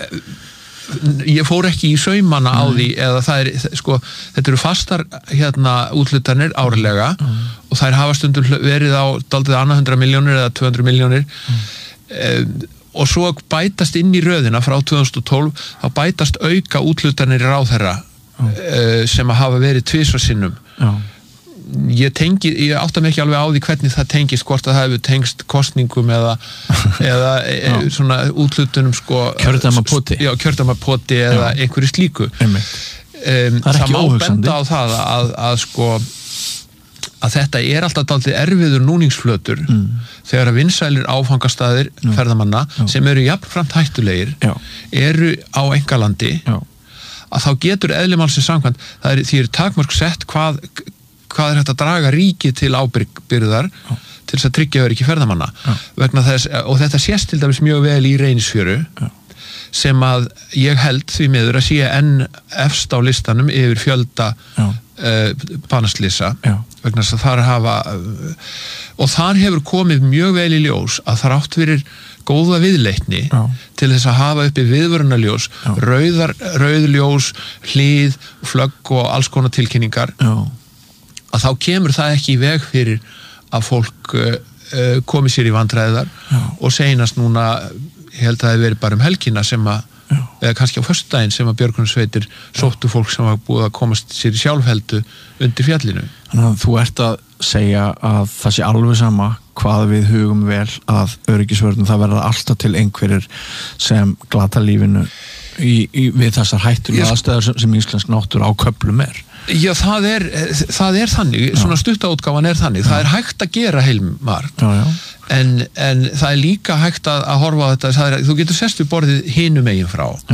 ég fór ekki í saumana á því eða það er, sko, þetta eru fastar hérna útlutanir árlega mm. og þær hafa stundum verið á daldið annað hundra milljónir eða tvö hundruð milljónir mm. um, og svo bætast inn í röðina frá tvö þúsund og tólf þá bætast auka útlutanir í ráðherra mm. uh, sem að hafa verið tvisvar sinnum mm. ég tengi, ég átta mig ekki alveg á því hvernig það tengist, hvort að það hefur tengst kostningum eða, eða e, svona útlutunum sko kjördæmapoti já, kjördæmapoti eða einhverju slíku um, það, það má benda á það að, að sko að þetta er alltaf dálítið erfiður núningsflötur mm. þegar að vinsælir áfangastaðir já. Ferðamanna já. Sem eru jafnframt hættulegir já. Eru á engalandi já. Að þá getur eðlimálsins samkvæmt það er, því er takmörk sett hvað hvað er hægt að draga ríkið til ábyrgðar Já. Til þess að tryggja öryggi ferðamanna vegna þess, og þetta sést til dæmis mjög vel í Reynisfjöru Já. Sem að ég held því miður að sé enn efst á listanum yfir fjölda uh, banaslýsa vegna þess að þar hafa uh, og þar hefur komið mjög vel í ljós að það átt fyrir góða viðleitni Já. Til þess að hafa uppi viðvörunarljós, rauðar, rauðljós, hlið, flögg og alls konar tilkynningar Já. Að þá kemur það ekki í veg fyrir að fólk uh, uh, komi sér í vandræðar Já. Og seinast núna, ég held að það hefur verið bara um helgina sem að, Já. Eða kannski á föstudaginn sem að björgunarsveitir sóttu fólk sem var búið að komast sér í sjálfheldu undir fjallinu. Þannig að þú ert að segja að það sé alveg sama hvað við hugum vel að öryggisvörðum, það verða alltaf til einhverjir sem glata lífinu í, í, við þessar hættulega aðstæður sem, sem íslensk náttúra á köflum er. Já, það er, það er þannig, já. Svona stuttaútgáfan er þannig, já. Það er hægt að gera heilmargt, já, já. En, en það er líka hægt að, að horfa á þetta, er, þú getur sest við borðið hinum megin frá já.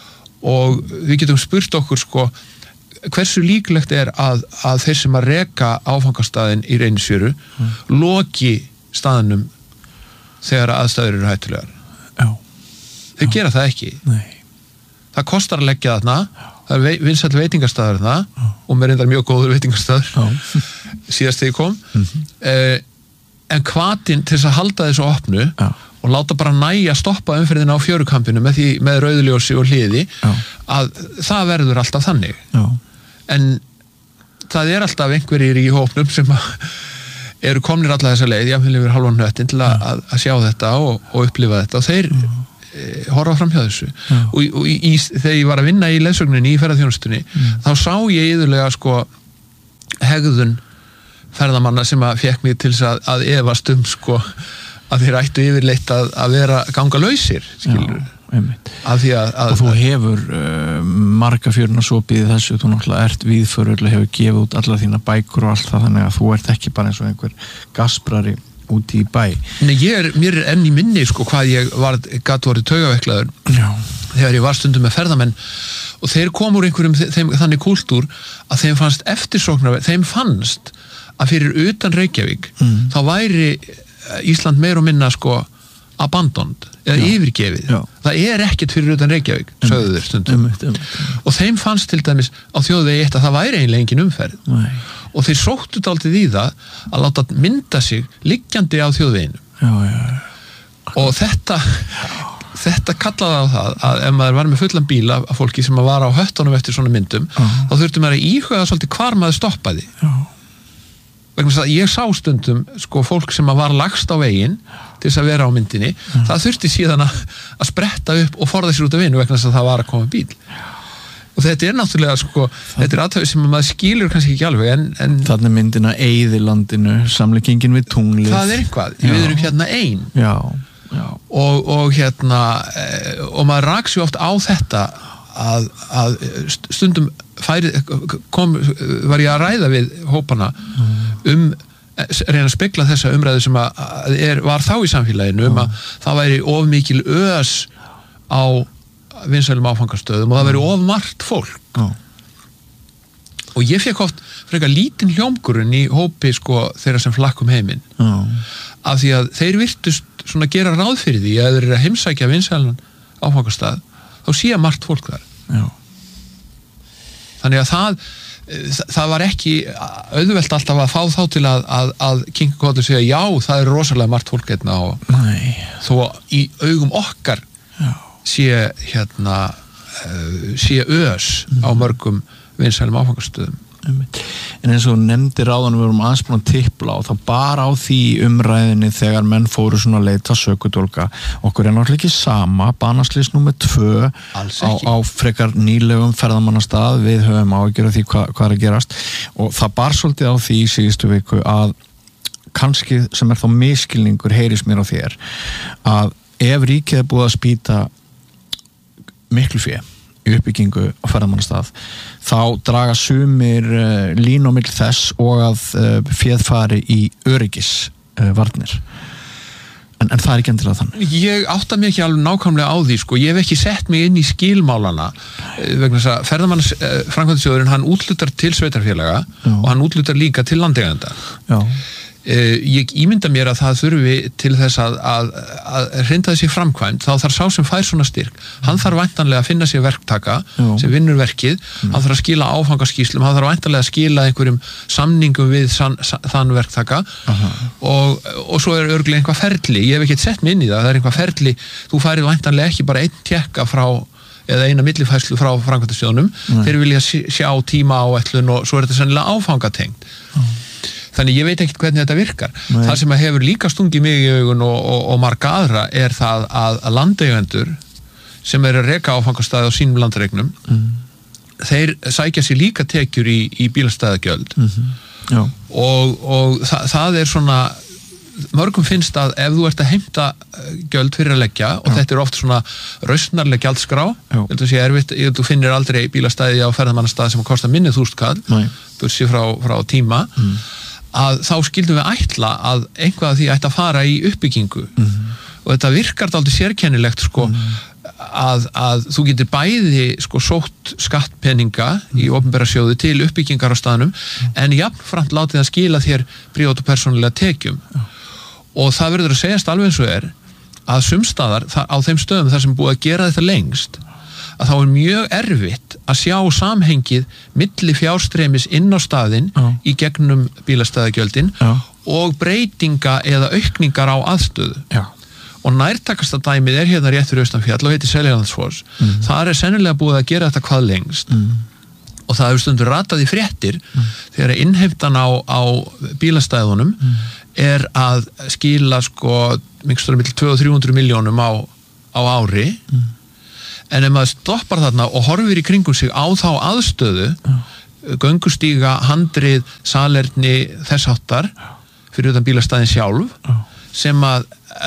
Og við getum spurt okkur sko, hversu líklegt er að, að þeir sem að reka áfangastaðin í Reynisfjöru mm. loki staðnum þegar aðstæður eru hættulegar. Já. Þeir já. Gera það ekki. Nei. Það kostar að leggja þarna, það er vinsæll veitingastaður þarna já. Og mér reyndar mjög góður veitingastaður síðast þegar ég kom. Mm-hmm. Eh, en hvatinn til þess að halda þessu opnu já. Og láta bara næja að stoppa umferðina á fjörukampinu með, því, með rauðljósi og hliði já. Að það verður alltaf þannig. Já. En það er alltaf einhverjir í hópnum sem eru komnir alla þessa leið, jáfnvel yfir halvan hnöttin til að, að, að sjá þetta og, og upplifa þetta og þeir já. E, horfa fram hjá þessu já. Og, og í, í, þegar ég var að vinna í leiðsögninni í ferðaþjónustunni já. Þá sá ég yðurlega sko hegðun ferðamanna sem að fekk mig til að, að efast um sko að þeir ættu yfirleitt að, að vera ganga lausir, skilur að því að, að og þú hefur uh, marga fjöruna sopið í þessu, þú náttúrulega ert viðförurlega, hefur gefið út alla þína bækur og allt það, þannig að þú ert ekki bara eins og einhver gasprari úti í bæ. Nei, ég er, mér er enn í minni sko hvað ég var, gat vorið taugaveiklaður þegar ég var stundum með ferðamenn og þeir kom úr einhverjum þeim, þannig kúltúr að þeim fannst eftirsóknar, þeim fannst að fyrir utan Reykjavík mm. þá væri Ísland meir og minna sko abandoned eða já. Yfirgefið. Já. Það er ekkert fyrir utan Reykjavík, sögðu þeir stundum. Um, um, um. Og þeim fannst til dæmis á þjóðvegi eitt að það væri eiginlega engin umferð. Nei. Og þeir sóttu dálítið í það að láta mynda sig liggjandi á þjóðveginu. Já, já. Og þetta, þetta kallaði á það að ef maður var með fullan bíl af fólki sem var á höttunum eftir svona myndum, já. Þá þurfti maður að íhuga svolítið hvar maður stoppaði. Já. Vegna þess að ég sá stundum sko fólk sem var lagst á veginn til þess að vera á myndinni, mm. það þurfti síðan að, að spretta upp og forða sér út af veginn vegna þess að það var að koma bíl. Og þetta er náttúrulega sko, það, þetta er aðtöfi sem maður skilur kannski ekki alveg en... en þannig myndina Eyðilandinu, samleikingin við tunglið. Það er eitthvað, já. Við erum hérna ein. Já, já. Og, og hérna, og maður raks jo oft á þetta að, að stundum færi, kom, var ég að ræða við hópana mm. um reyna að spegla þessa umræðu sem að er, var þá í samfélaginu um að það væri of mikil ös á vinsælum áfangastöðum og það væri of margt fólk Já. Og ég fekk oft frekar lítinn hljómgurinn í hópi sko þeirra sem flakkum heiminn Já. Af því að þeir virtust svona gera ráð fyrir því að þeir eru að heimsækja vinsælan áfangastað þá sé margt fólk þar Já. Þannig að það það var ekki auðvelt alltaf að fá þá til að, að, að kinka kolli og segja já, það er rosalega margt fólk hérna og Nei. Þó í augum okkar já. Sé hérna uh, sé ös mm. á mörgum vinsælum áfangastöðum. En eins og nefndir áðan við vorum aðeins búin að tippla og það bara á því umræðinni þegar menn fóru svona að leita sökudólka okkur er náttúrulega ekki sama banaslys númer tvö á, á frekar nýlegum ferðamannastað við höfum áhyggjur af því hva, hvað er að gerast og það bar svolítið á því í síðustu viku að kannski sem er þá miskilningur heyris mér á þér að ef ríkið er búið að spýta miklu fé í uppbyggingu á ferðamannastað þá draga sumir uh, lín á milli þess og að uh, féð fari í öryggisvarnir uh, en, en það er ekki endilega þannig. Ég átta mig ekki alveg nákvæmlega á því sko, ég hef ekki sett mig inn í skilmálana vegna þess að ferðamanns uh, framkvæmdastjórinn hann útlutar til sveitarfélaga Já. Og hann útlutar líka til landeigenda. Já. Uh, ég ímynda mér að það þurfi til þess að, að, að hrinda þessi framkvæmd þá þarf sá sem fær svona styrk hann þarf væntanlega að finna sér verktaka Já. Sem vinnur verkið, mm. hann þarf að skila áfangaskýslum, hann þarf væntanlega að skila einhverjum samningum við san, san, þann verktaka og, og svo er örglega einhvað ferli, ég hef ekki sett mig inn í það það er einhvað ferli, þú færið væntanlega ekki bara einn tekka frá eða eina millifærslu frá framkvæmdastjónum þeir vilja sjá tíma áætlun og svo er þetta sennilega áfangatengt mm. Þannig ég veit ekkert hvernig þetta virkar. Nei. Það sem hefur líka stungið mig í augun og, og, og marga aðra er það að, að landeigendur sem eru að reka áfangastæði á sínum landregnum mm. þeir sækja sér líka tekjur í, í bílastæðagjöld mm-hmm. og, og það, það er svona mörgum finnst að ef þú ert að heimta gjöld fyrir að leggja og þetta er oft svona rausnarleg gjaldskrá, þetta sé erfitt, þú finnir aldrei bílastæði á ferðamannastað sem kostar minni þúsund kall, bursi frá, frá tíma, mm. að þá skildum við ætla að einhvað af því ætti að fara í uppbyggingu mm. og þetta virkar dálítið sérkennilegt sko mm. að, að þú getur bæði sko sótt skattpeninga mm. í opinbera sjóði til uppbyggingar á staðnum mm. en jafnframt látið að skila þér prívat og persónulega tekjum mm. og það verður að segjast alveg eins og er að sumstaðar á þeim stöðum þar sem búið að gera þetta lengst að þá er mjög erfitt að sjá samhengið milli fjárstreymis inn á staðinn Já. Í gegnum bílastæðagjöldin Já. Og breytinga eða aukningar á aðstöðu. Já. Og nærtakasta dæmið er hérna rétt fyrir austan fjall og heitir Seljalandsfoss. Mm. Það er sennilega búið að gera þetta hvað lengst mm. og það hefur stundur ratað í fréttir mm. þegar innheimtan á, á bílastæðunum mm. er að skila sko mikstur milli tvö hundruð og þrjú hundruð milljónum á, á ári mm. en ef maður stoppar þarna og horfir í kringum sig á þá aðstöðu Já. Göngustíga, handrið, salerni þess háttar fyrir utan bílastæðin sjálf Já. Sem að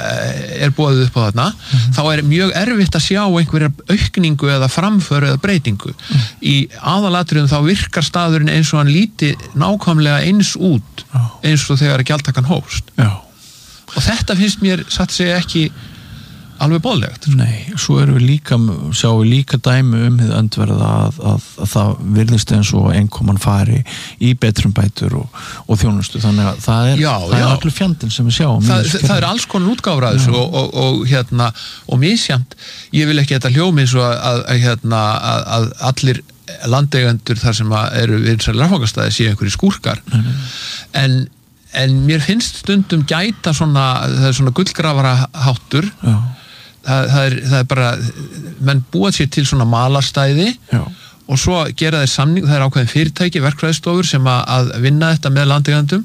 er búið upp á þarna mm-hmm. þá er mjög erfitt að sjá einhverja aukningu eða framföru eða breytingu mm. í aðalatriðum þá virkar staðurinn eins og hann líti nákvæmlega eins út Já. Eins og þegar gjaldtakan hófst Já. Og þetta finnst mér satt segja ekki alveg boðlegt. Nei, svo erum við líka sjáum við líka dæmi um hið öndverða að, að, að það virðist eins og einkoman fari í betrumbætur og, og þjónustu, þannig að það er, já, það er allir fjandinn sem við sjáum. Það, það, það er alls konar útgáfur að þessu og, og, og hérna, og misjæmt, ég vil ekki þetta hljómi eins og að, að, að hérna, að, að allir landeigendur þar sem eru vinsælir áfangastæði séu einhverjir skúrkar, mm. en en mér finnst stundum gæta svona, það er svona gullgrafara háttur, já. Það, það, er, það er bara, menn búa sér til svona malarstæði Já. Og svo gera þeir samning, það er ákveðin fyrirtæki, verkfræðistofur sem að, að vinna þetta með landeigendum,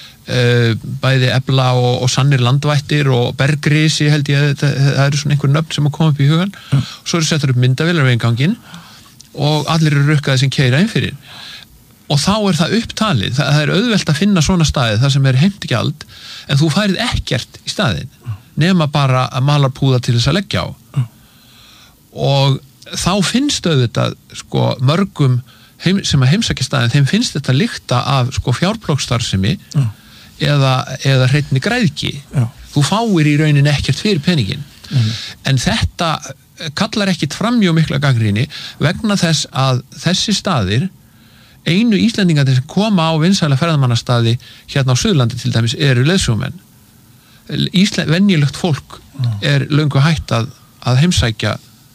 uh, bæði Efla og, og Sannir landvættir og Bergrisi held ég, það, það eru svona einhver nöfn sem að koma upp í hugan, Já. Svo eru settur upp myndavélar við einganginn og allir eru rukkaði sem keyra inn fyrir. Og þá er það upptalið, það, það er auðvelt að finna svona staði þar sem er heimtgjald en þú færið ekkert í staðinn. Nema bara að malarpúða til þess að leggja á mm. og þá finnst auðvitað sko mörgum heim, sem að heimsækja staðin, þeim finnst þetta lykta af sko fjárplóksstarfsemi mm. eða, eða hreinni græðki mm. þú fáir í raunin ekkert fyrir peningin mm. en þetta kallar ekkit fram mjög mikla gagnrýni vegna þess að þessi staðir einu Íslendingarnir sem koma á vinsæla ferðamannastaði hérna á Suðurlandi til dæmis eru leiðsögumenn. Ísland, venjulegt fólk er löngu hætt að, að heimsækja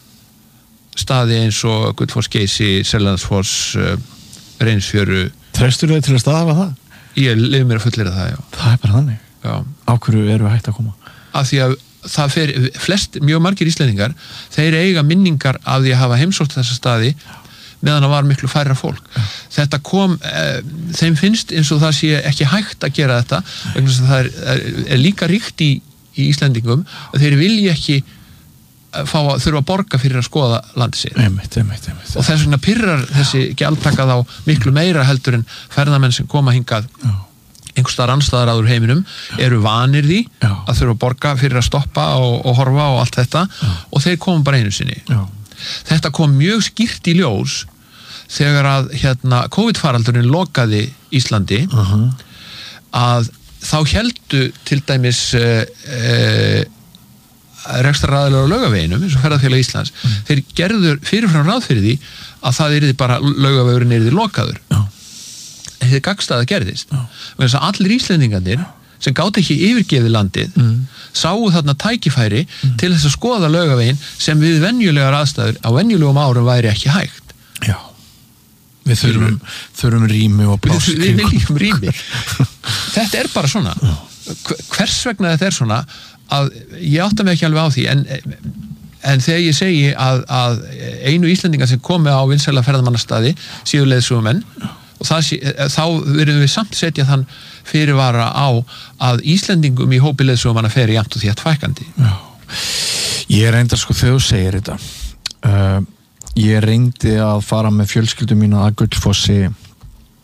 staði eins og Gullfoss, Geysi, Seljalandsfoss, uh, Reynisfjöru. Treystur þau til að staða það? Ég leyfi mér að fullera það, já. Það er bara þannig? Já. Á hverju eru við hætt að koma? Af því að það fer, flest, mjög margir Íslendingar, þeir eiga minningar af því að hafa heimsótt þessa staði meðan það var miklu færra fólk. Ja. Þetta kom, eh, þeim finnst eins og það sé ekki hægt að gera þetta, vegna þess að það er, er, er líka ríkt í, í Íslendingum að þeir vilji ekki fá að þurfa að borga fyrir að skoða landið sitt. Einmitt, einmitt, einmitt. Og þess vegna pirrar þessi gjaldtaka þá miklu meira heldur en ferðamenn sem koma hingað Já. Einhvers staðar annarstaðar áður heiminum eru vanir því Já. Að þurfa að borga fyrir að stoppa og, og horfa og allt þetta Já. Og þeir koma bara einu sinni. Já. Þetta kom mjög skýrt í ljós þegar að hérna COVID-faraldurinn lokaði Íslandi uh-huh. að þá héldu til dæmis uh, uh, rekstraraðilar á Laugaveginum eins og Ferðafélag Íslands uh-huh. þeir gerður fyrirfram ráð fyrir því að það yrði bara Laugavegurinn yrði lokaður uh-huh. en þetta gagnstæða gerðist uh-huh. allir Íslendingarnir sem gátt ekki yfirgefið landið mm. sáu þarna tækifæri mm. til þess að skoða Laugaveginn sem við venjulegar aðstæður á venjulegum árum væri ekki hægt. Já. Við þurfum, þurfum rými og pláss. Við, við viljum rými. Þetta er bara svona. Já. Hvers vegna þetta er svona að ég átta mig ekki alveg á því en, en þegar ég segi að, að einu Íslendingar sem komi á vinsæla ferðamannastaði séu leiðsögumenn og það, þá verðum við samt setja þann fyrirvara á að Íslendingum í hópi leiðsögumanna fer jafnt og þétt fækandi. Já. Ég reyndar sko þegar þú segir þetta uh, ég reyndi að fara með fjölskyldu mína að Gullfossi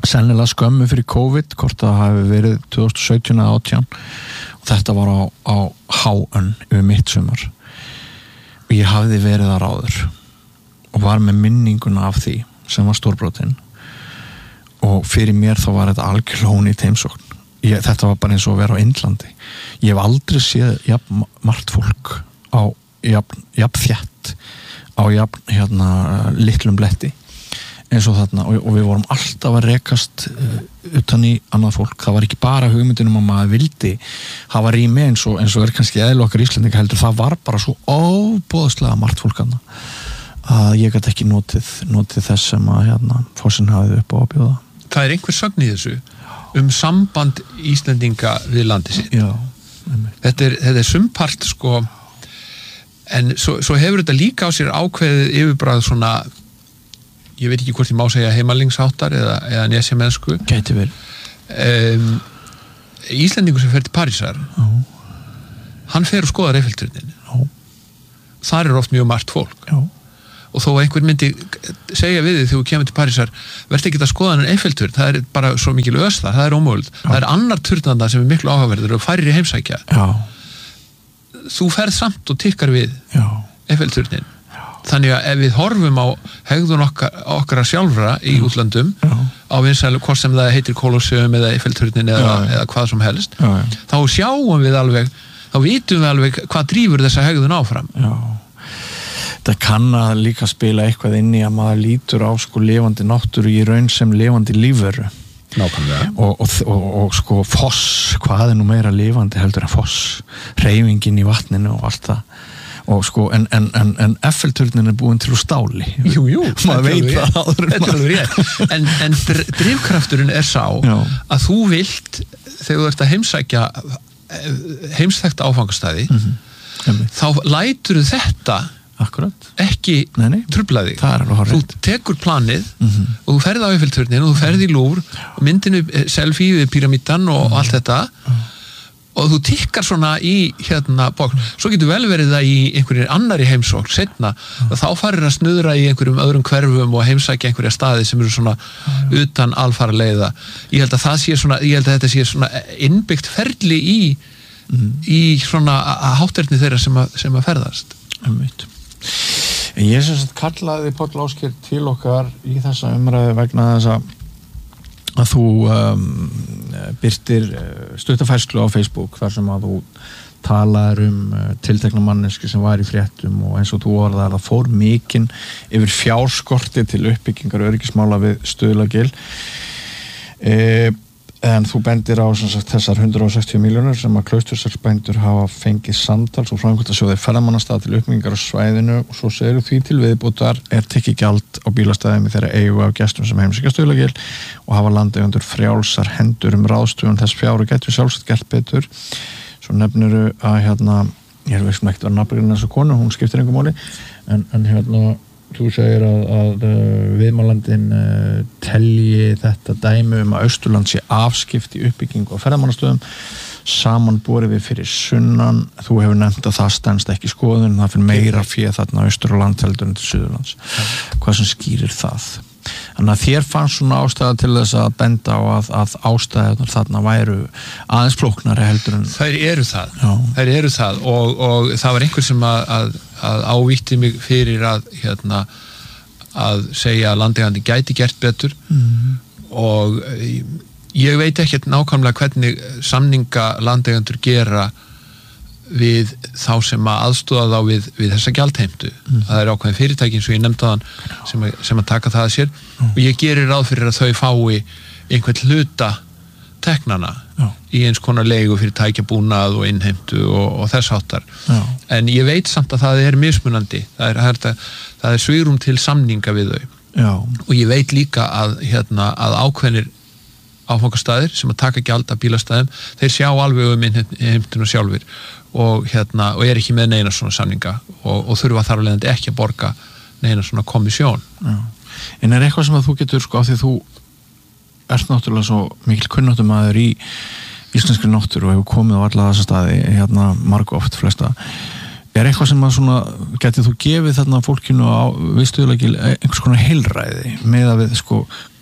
sennilega skömmu fyrir COVID, hvort það hafi verið tvö þúsund og sautján eða átján, og þetta var á, á H-ön yfir mitt sumar og ég hafði verið þar áður og var með minninguna af því sem var stórbrotin og fyrir mér þá var þetta algjörlega ónýtt heimsókn. Ég, þetta var bara eins og að vera á Indlandi. Ég hef aldrei séð jafn margt fólk á jafn, jafn þétt á jafn hérna litlum bletti eins og þarna og, og við vorum alltaf að rekast uh, utan í annað fólk. Það var ekki bara hugmyndinum að maður vildi hafa rými eins og, eins og er kannski eðli okkar Íslendinga heldur, það var bara svo óboðslega margt fólk þarna að ég gæti ekki notið, notið þess sem að hérna fórsinn hafið upp á að bjóða. Það er einhver sögn í þessu um samband Íslendinga við landið sitt. Já, þetta er, þetta er sumpart sko, en svo, svo hefur þetta líka á sér ákveðið yfirbragð svona, ég veit ekki hvort ég má segja heimalingsháttar eða, eða nesjamennsku. Gæti verið. Um, Íslendingur sem fer til Parísar, Já. hann fer og skoðar Eiffelturnin. Já. Þar er oft mjög margt fólk. Já. Og þó einhver myndi segja við þig þegar þú kemur til Parísar, verður ekki að skoða en Eiffelturn, það er bara svo mikil ös þar, það er ómögulegt. Það er annar turnanda sem er miklu áhugaverður og færir í heimsækja. Já. Þú ferð samt og tikkar við Já. Eiffelturnin. Þannig að ef við horfum á hegðun okkar, okkar sjálfra í Já. Útlandum, Já. á vinsælu, hvort sem það heitir Kolosseum eða Eiffelturnin eða, eða hvað sem helst, Já. þá sjáum við alveg, þá vitum við alveg hvað drífur þessa hegðun áfram. Já. Það kann að líka spila eitthvað inn í að maður lítur á sko lifandi náttúru í raun sem lifandi lífveru. Nákvæmlega. Og, og, og, og sko foss, hvað er nú meira lifandi heldur en foss, hreyfingin í vatninu og allt það. Og sko, en, en, en, en Eiffelturnin er búin til úr stáli. Jú, jú. Maður veit það áður en Þetta er alveg rétt. En, en drifkrafturinn er sá Já. Að þú vilt, þegar þú ert að heimsækja heimsþekkt áfangastæði, mm-hmm. þá lætur þetta Akkurat. ekki Nei, nei. trufla þig. Það er alveg Þú hárrétt. tekur planið Mhm. og þú ferð á Eiffelturnin og þú ferð í Louvre, myndinu, selfie við pyramídan og Mhm. allt þetta og þú tikkar svona í hérna bók. Svo getur vel verið það í einhverjir annari heimsókn setna og þá farir að snuðra í einhverjum öðrum hverfum og heimsækja einhverja staði sem eru svona utan alfara leiða. Ég held að það sé svona, ég held að þetta sé svona innbyggt ferli í í svona hátterni þeirra sem að, sem að ferðast. Einmitt. En ég sem sagt kallaði Páll Ásgeir til okkar í þessa umræðu vegna þess að að þú um, birtir stuttafærslu á Facebook þar sem að þú talaður um uh, tiltekna manneski sem var í fréttum og eins og þú orðaðar að það fór mikinn yfir fjárskorti til uppbyggingar öryggismála við Stuðlagil. E, en þú bendir á sem sagt, þessar hundrað og sextíu milljónir sem að Klausturselsbændur hafa fengið samtals og framkvæmdasjóði ferðamannastað til uppbyggingar á svæðinu og svo segir því til viðbútar er tekið gjald á bílastæðum í þeirra eigu af gestum sem heimsækja Stuðlagil og hafa landeigendur frjálsar hendur um ráðstöfun þess fjár og getur sjálfsagt gert betur. Svo nefniru að hérna, ég er veist ekki að vera nafngrinn þessu konu, hún skiptir einhver máli, en, en hérna þú segir að, að viðmálandin uh, telji þetta dæmi um að Austurland sé afskipt í uppbyggingu á ferðamannastöðum samanborið við fyrir sunnan. Þú hefur nefnt að það stendst ekki skoðun, það fyrir meira fyrir þarna Austurland heldur en til Suðurlands. Hvað sem skýrir það? Þannig að þér fannst svona ástæða til þess að benda á að, að ástæðunar þarna væru aðeins flóknari heldur en... Þær eru það, Já. þær eru það og, og það var einhver sem að, að, að ávítti mig fyrir að, hérna, að segja að landeigandi gæti gert betur mm. og ég veit ekki nákvæmlega hvernig samninga landeigandur gera við þá sem að aðstoða þá við, við þessa gjaldheimtu. Mm. Það er ákveðin fyrirtæki eins og ég nefndi þann sem, sem að taka það að sér mm. og ég gerir ráð fyrir að þau fái einhvern hluta teknana Já. í eins konar leigu fyrir tækjabúnað og innheimtu og, og þess háttar. Já. En ég veit samt að það er mismunandi. Það er, það er, það er svigrúm til samninga við þau. Já. Og ég veit líka að, hérna, að ákveðnir áfangastæðir sem að taka gjald af bílastæðum, þeir sjá alveg um innheimtuna sjálfur og, hérna, og er ekki með neina svona samninga og, og þurfa þar alveg ekki að borga neina svona komissjón. Já. En er eitthvað sem að þú getur sko af því þú ert náttúrulega svo mikil kunnáttumaður í íslenskri náttúru og hefur komið á alla þessa staði hérna marg oft flesta, er eitthvað sem að svona getið þú gefið þarna fólkinu á við Stuðlagil einhvers konar heilræði með að við sko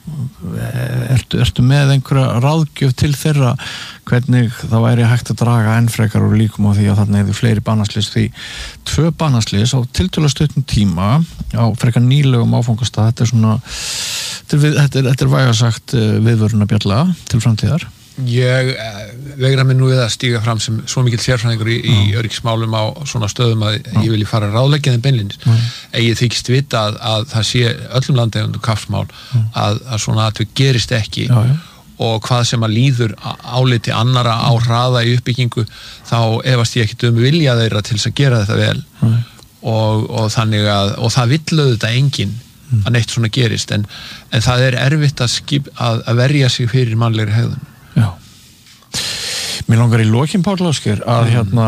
ertu, ertu með einhverja ráðgjöf til þeirra hvernig það væri hægt að draga enn frekar úr líkum á því að þarna hefur fleiri banaslys því tvö banaslys á tiltölulega stuttum tíma á frekar nýlegum áfangastað þetta er svona þetta er, þetta er, þetta er vægasagt viðvörun að bjalla til framtíðar Ég vegra mig nú við að stíga fram sem svo mikill sérfræðingur í, í öryggismálum á svona stöðum að ég vilji fara að ráðleggja þeim beinlínis en ég þykist vita að, að það sé öllum landeigendum kappsmál að, að svona atvik gerist ekki já, já. Og hvað sem að líður áliti annara á hraða í uppbyggingu þá efast ég ekki um vilja þeirra til þess að gera þetta vel og, og þannig að og það vill auðvitað enginn að neitt svona gerist en, en það er erfitt að, skip, að, að verja sig fyrir mannlegri hegðun Já. Mér langar í lokin Páll Ásgeir að hérna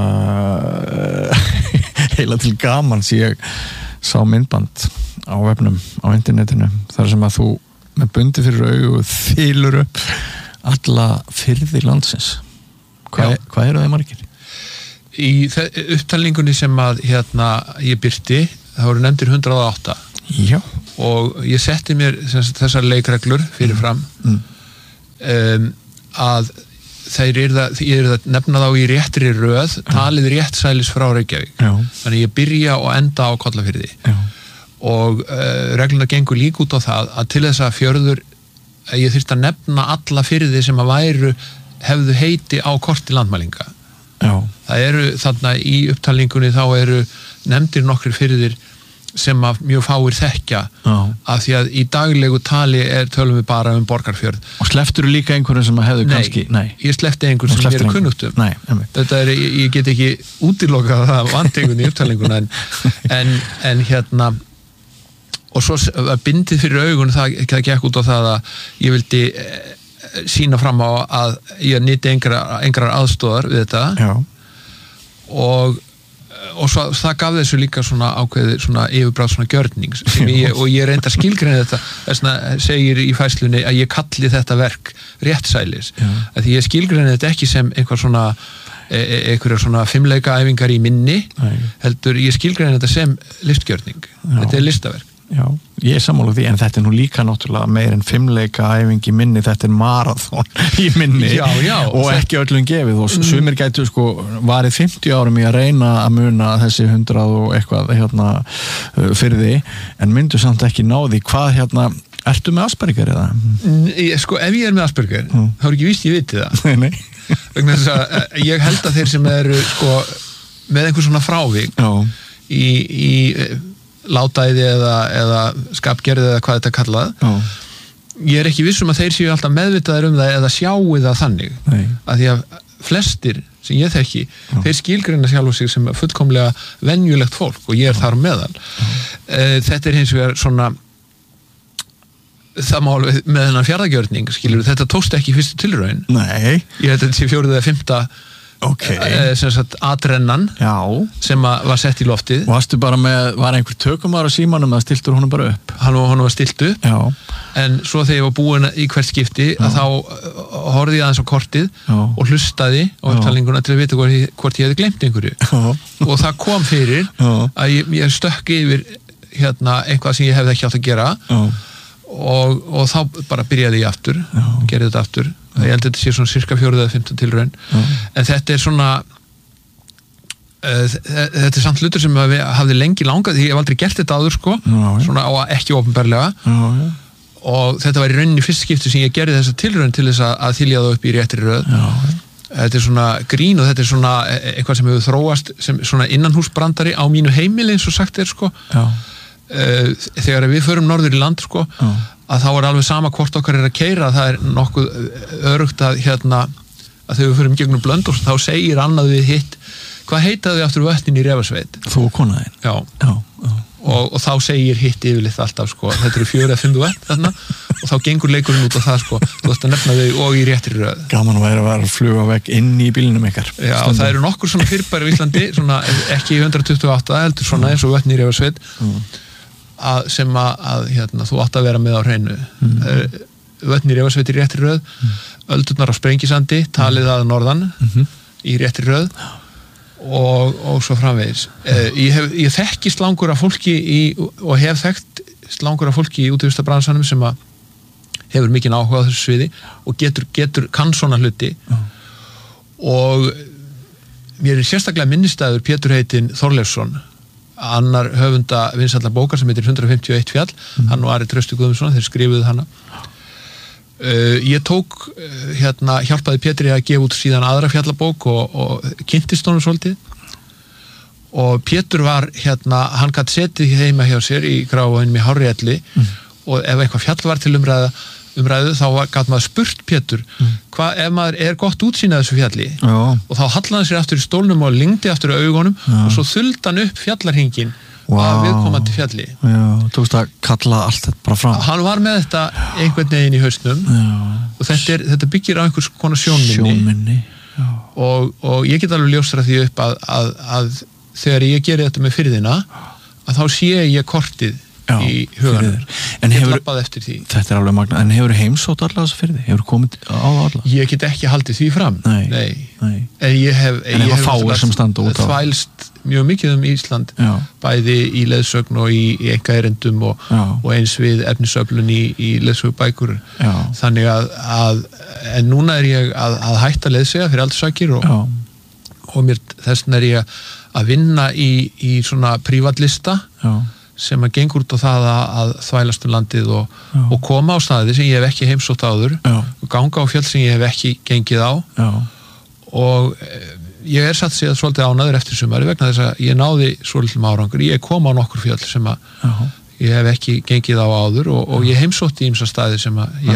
heila til gamans ég sá myndband á vefnum á internetinu þar sem að þú með bundi fyrir augu og þýlur upp alla firði landsins Hva, hvað eru þeir margir? Í upptalningunni sem að hérna ég byrti það voru nefndir hundrað og átta Já. Og ég setti mér þessar leikreglur fyrir fram mm. Um, að þeir eru það, ég er það nefna þá í réttri röð talið réttsælis frá Reykjavík Já. Þannig ég byrja og enda á Kollafirði Já. Og uh, regluna gengur líka út á það að til þess að fjörður ég þyrfti að nefna alla firði sem að væru hefðu heiti á korti landmælinga Já. Það eru þarna í upptalningunni þá eru nefndir nokkrir firðir sem að mjög fáir þekkja Já. Af því að í daglegu tali er tölum við bara um Borgarfjörð og slepptur líka einhverjum sem að hefðu nei, kannski nei, ég sleppti einhverjum sem ég er kunnugt um nei, þetta er, ég, ég get ekki útilokað það vantegun í upptalninguna en, en, en hérna og svo bindið fyrir augun það, það gekk út á það að ég vildi eh, sína fram á að ég nýtti einhverjar, einhverjar aðstóðar við þetta Já. og og svo, það gaf þessu líka svona ákveði svona yfirbráð svona gjörning ég, og ég reynda að skilgreina þetta þess að segir í fæslunni að ég kalli þetta verk réttsælis að því ég skilgreina þetta ekki sem einhver svona e, einhverjar svona fimmleika æfingar í minni Nei. Heldur ég skilgreina þetta sem listgjörning Já. Þetta er listaverk Já, ég er sammála því, en þetta er nú líka náttúrulega meir en fimmleika æfing í minni, þetta er marathon í minni já, já, og ekki öllum gefið og mm. sumir gætu sko varið fimmtíu árum í að reyna að muna þessi hundrað og eitthvað hérna fyrir því, en myndu samt ekki náði, hvað hérna ertu með Asperger eða? Ég, sko, ef ég er með Asperger, mm. þá er ekki víst ég viti það nei, nei. Vegna þess að ég held að þeir sem eru sko með einhver svona frávik já. í, í látæði eða, eða skapgerði eða hvað þetta er kallað Já. Ég er ekki vissum að þeir séu alltaf meðvitaðir um það eða sjáu það þannig Nei. Að því að flestir sem ég þekki Já. Þeir skilgreina sjálfu sig sem fullkomlega venjulegt fólk og ég er Já. Þar meðal Já. Þetta er hins vegar svona það mál með þennan fjarðagjörning skilur, þetta tókst ekki í fyrstu tilraun Nei. Ég held að þetta sé fjórið eða fimmta Okay. sem sagt atrennan Já. Sem að var sett í loftið Varstu bara með, var einhver tökumar á símanum eða stiltur honum bara upp? Hann, hann var stilt upp Já. En svo þegar ég var búin í hvert skipti Já. Að þá horfði ég aðeins á kortið Já. Og hlustaði á upptalninguna til að vita hvort ég, hvort ég hefði glemt einhverju Já. Og það kom fyrir Já. Að ég, ég stökk yfir hérna, eitthvað sem ég hefði ekki átt að gera og, og þá bara byrjaði ég aftur Já. Gerði þetta aftur ég held að þetta sé svona cirka fjórið eða fimmtán tilraun Já. En þetta er svona uh, þetta er samt hlutur sem við hafði lengi langað því ég hef aldrei gert þetta áður sko já, já. Svona á ekki opinberlega já, og þetta var í rauninni fyrst skipti sem ég gerði þessa tilraun til þess að, að þylja það upp í réttri röð já, þetta er svona grín og þetta er svona eitthvað sem hefur þróast sem svona innanhúsbrandari á mínu heimili eins og sagt er sko uh, þegar við förum norður í land sko já. Að þá er alveg sama hvort okkar er að keyra það er nokkuð örugt að hérna að þegar við förum gegnum Blönduós þá segir annað við hitt hvað heitaði aftur vötnin í Refasveit þú og konaðinn já, já, já. Og, og þá segir hitt yfirleitt alltaf sko þetta eru fjögur eða fimm vött þarna og þá gengur leikurinn út á það sko þú ætti að nefna þau og í réttri röð gaman að vera að fluga vekk inn í bílnum ykkar já Stundum. Það eru nokkur svona fyrirbæri í Íslandi svona ekki hundrað tuttugu og átta heldur svona eins og vötnin í Refasveit mm. Að sem að, að hérna, þú átt að vera með á hreinu mm. vötnir Refasveit í réttri röð mm. öldurnar á Sprengisandi talið að norðan mm. í réttri röð og, og svo framvegis eh, ég, hef, ég þekki slangur af fólki í, og hef þekkt slangur af fólki í útvistabransanum sem að hefur mikinn áhuga á þessu sviði og getur, getur kann svona hluti já. Og mér er sérstaklega minnistæður Pétur heitinn Þorleifsson, annar höfunda vinsælla bókar sem heitir hundrað fimmtíu og eitt fjall, mm. hann og Ari Trausti Guðmundsson, þeir skrifuðu hana. Uh, ég tók uh, hérna, hjálpaði Pétri að gefa út síðan aðra fjallabók og, og kynntist honum svolítið og Pétur var hérna, hann gæti setið heima hjá sér í gráinum í Hárrielli mm. og ef eitthvað fjall var til umræða umræðu þá gæti maður spurt Pétur mm. hvað ef maður er gott útsýn að þessu fjalli Já. Og þá hallaði hann sér aftur í stólnum og lingdi aftur í augunum Já. Og svo þuldi hann upp fjallarhingin wow. Af viðkomandi fjalli Já, tókst að kalla allt þetta bara fram hann var með þetta einhvern veginn í hausnum Já. Og þetta, er, þetta byggir á einhvers konar sjónminni, sjónminni. Og, og ég get alveg ljóstra því upp að, að, að þegar ég geri þetta með firðina að þá sé ég kortið Já, í huganum en ég hefur, lappaði eftir því þetta er alveg magna, en hefur heimsótt alla þess að firði, hefur komið á alla ég get ekki haldið því fram nei, nei. Nei. en ég hef, en ég hef fáir sem standa út á þvælst mjög mikið um Ísland Já. Bæði í leiðsögn og í, í enga erindum og, og eins við efnisöflun í, í leiðsögbækur þannig að, að en núna er ég að, að hætta leiðsega fyrir aldursakir og, og mér þessna er ég að vinna í, í svona prívatlista Já. Sem að gengur út á það að, að þvælast um landið og, og koma á staði sem ég hef ekki heimsótt áður Já. Og ganga á fjöll sem ég hef ekki gengið á Já. Og ég er satt séð svolítið ánaður eftir sumari vegna þess að ég náði svolítið árangur, ég kom á nokkur fjöll sem að Já. Ég hef ekki gengið á áður og, og ég heimsótti ýmsa staði sem að ég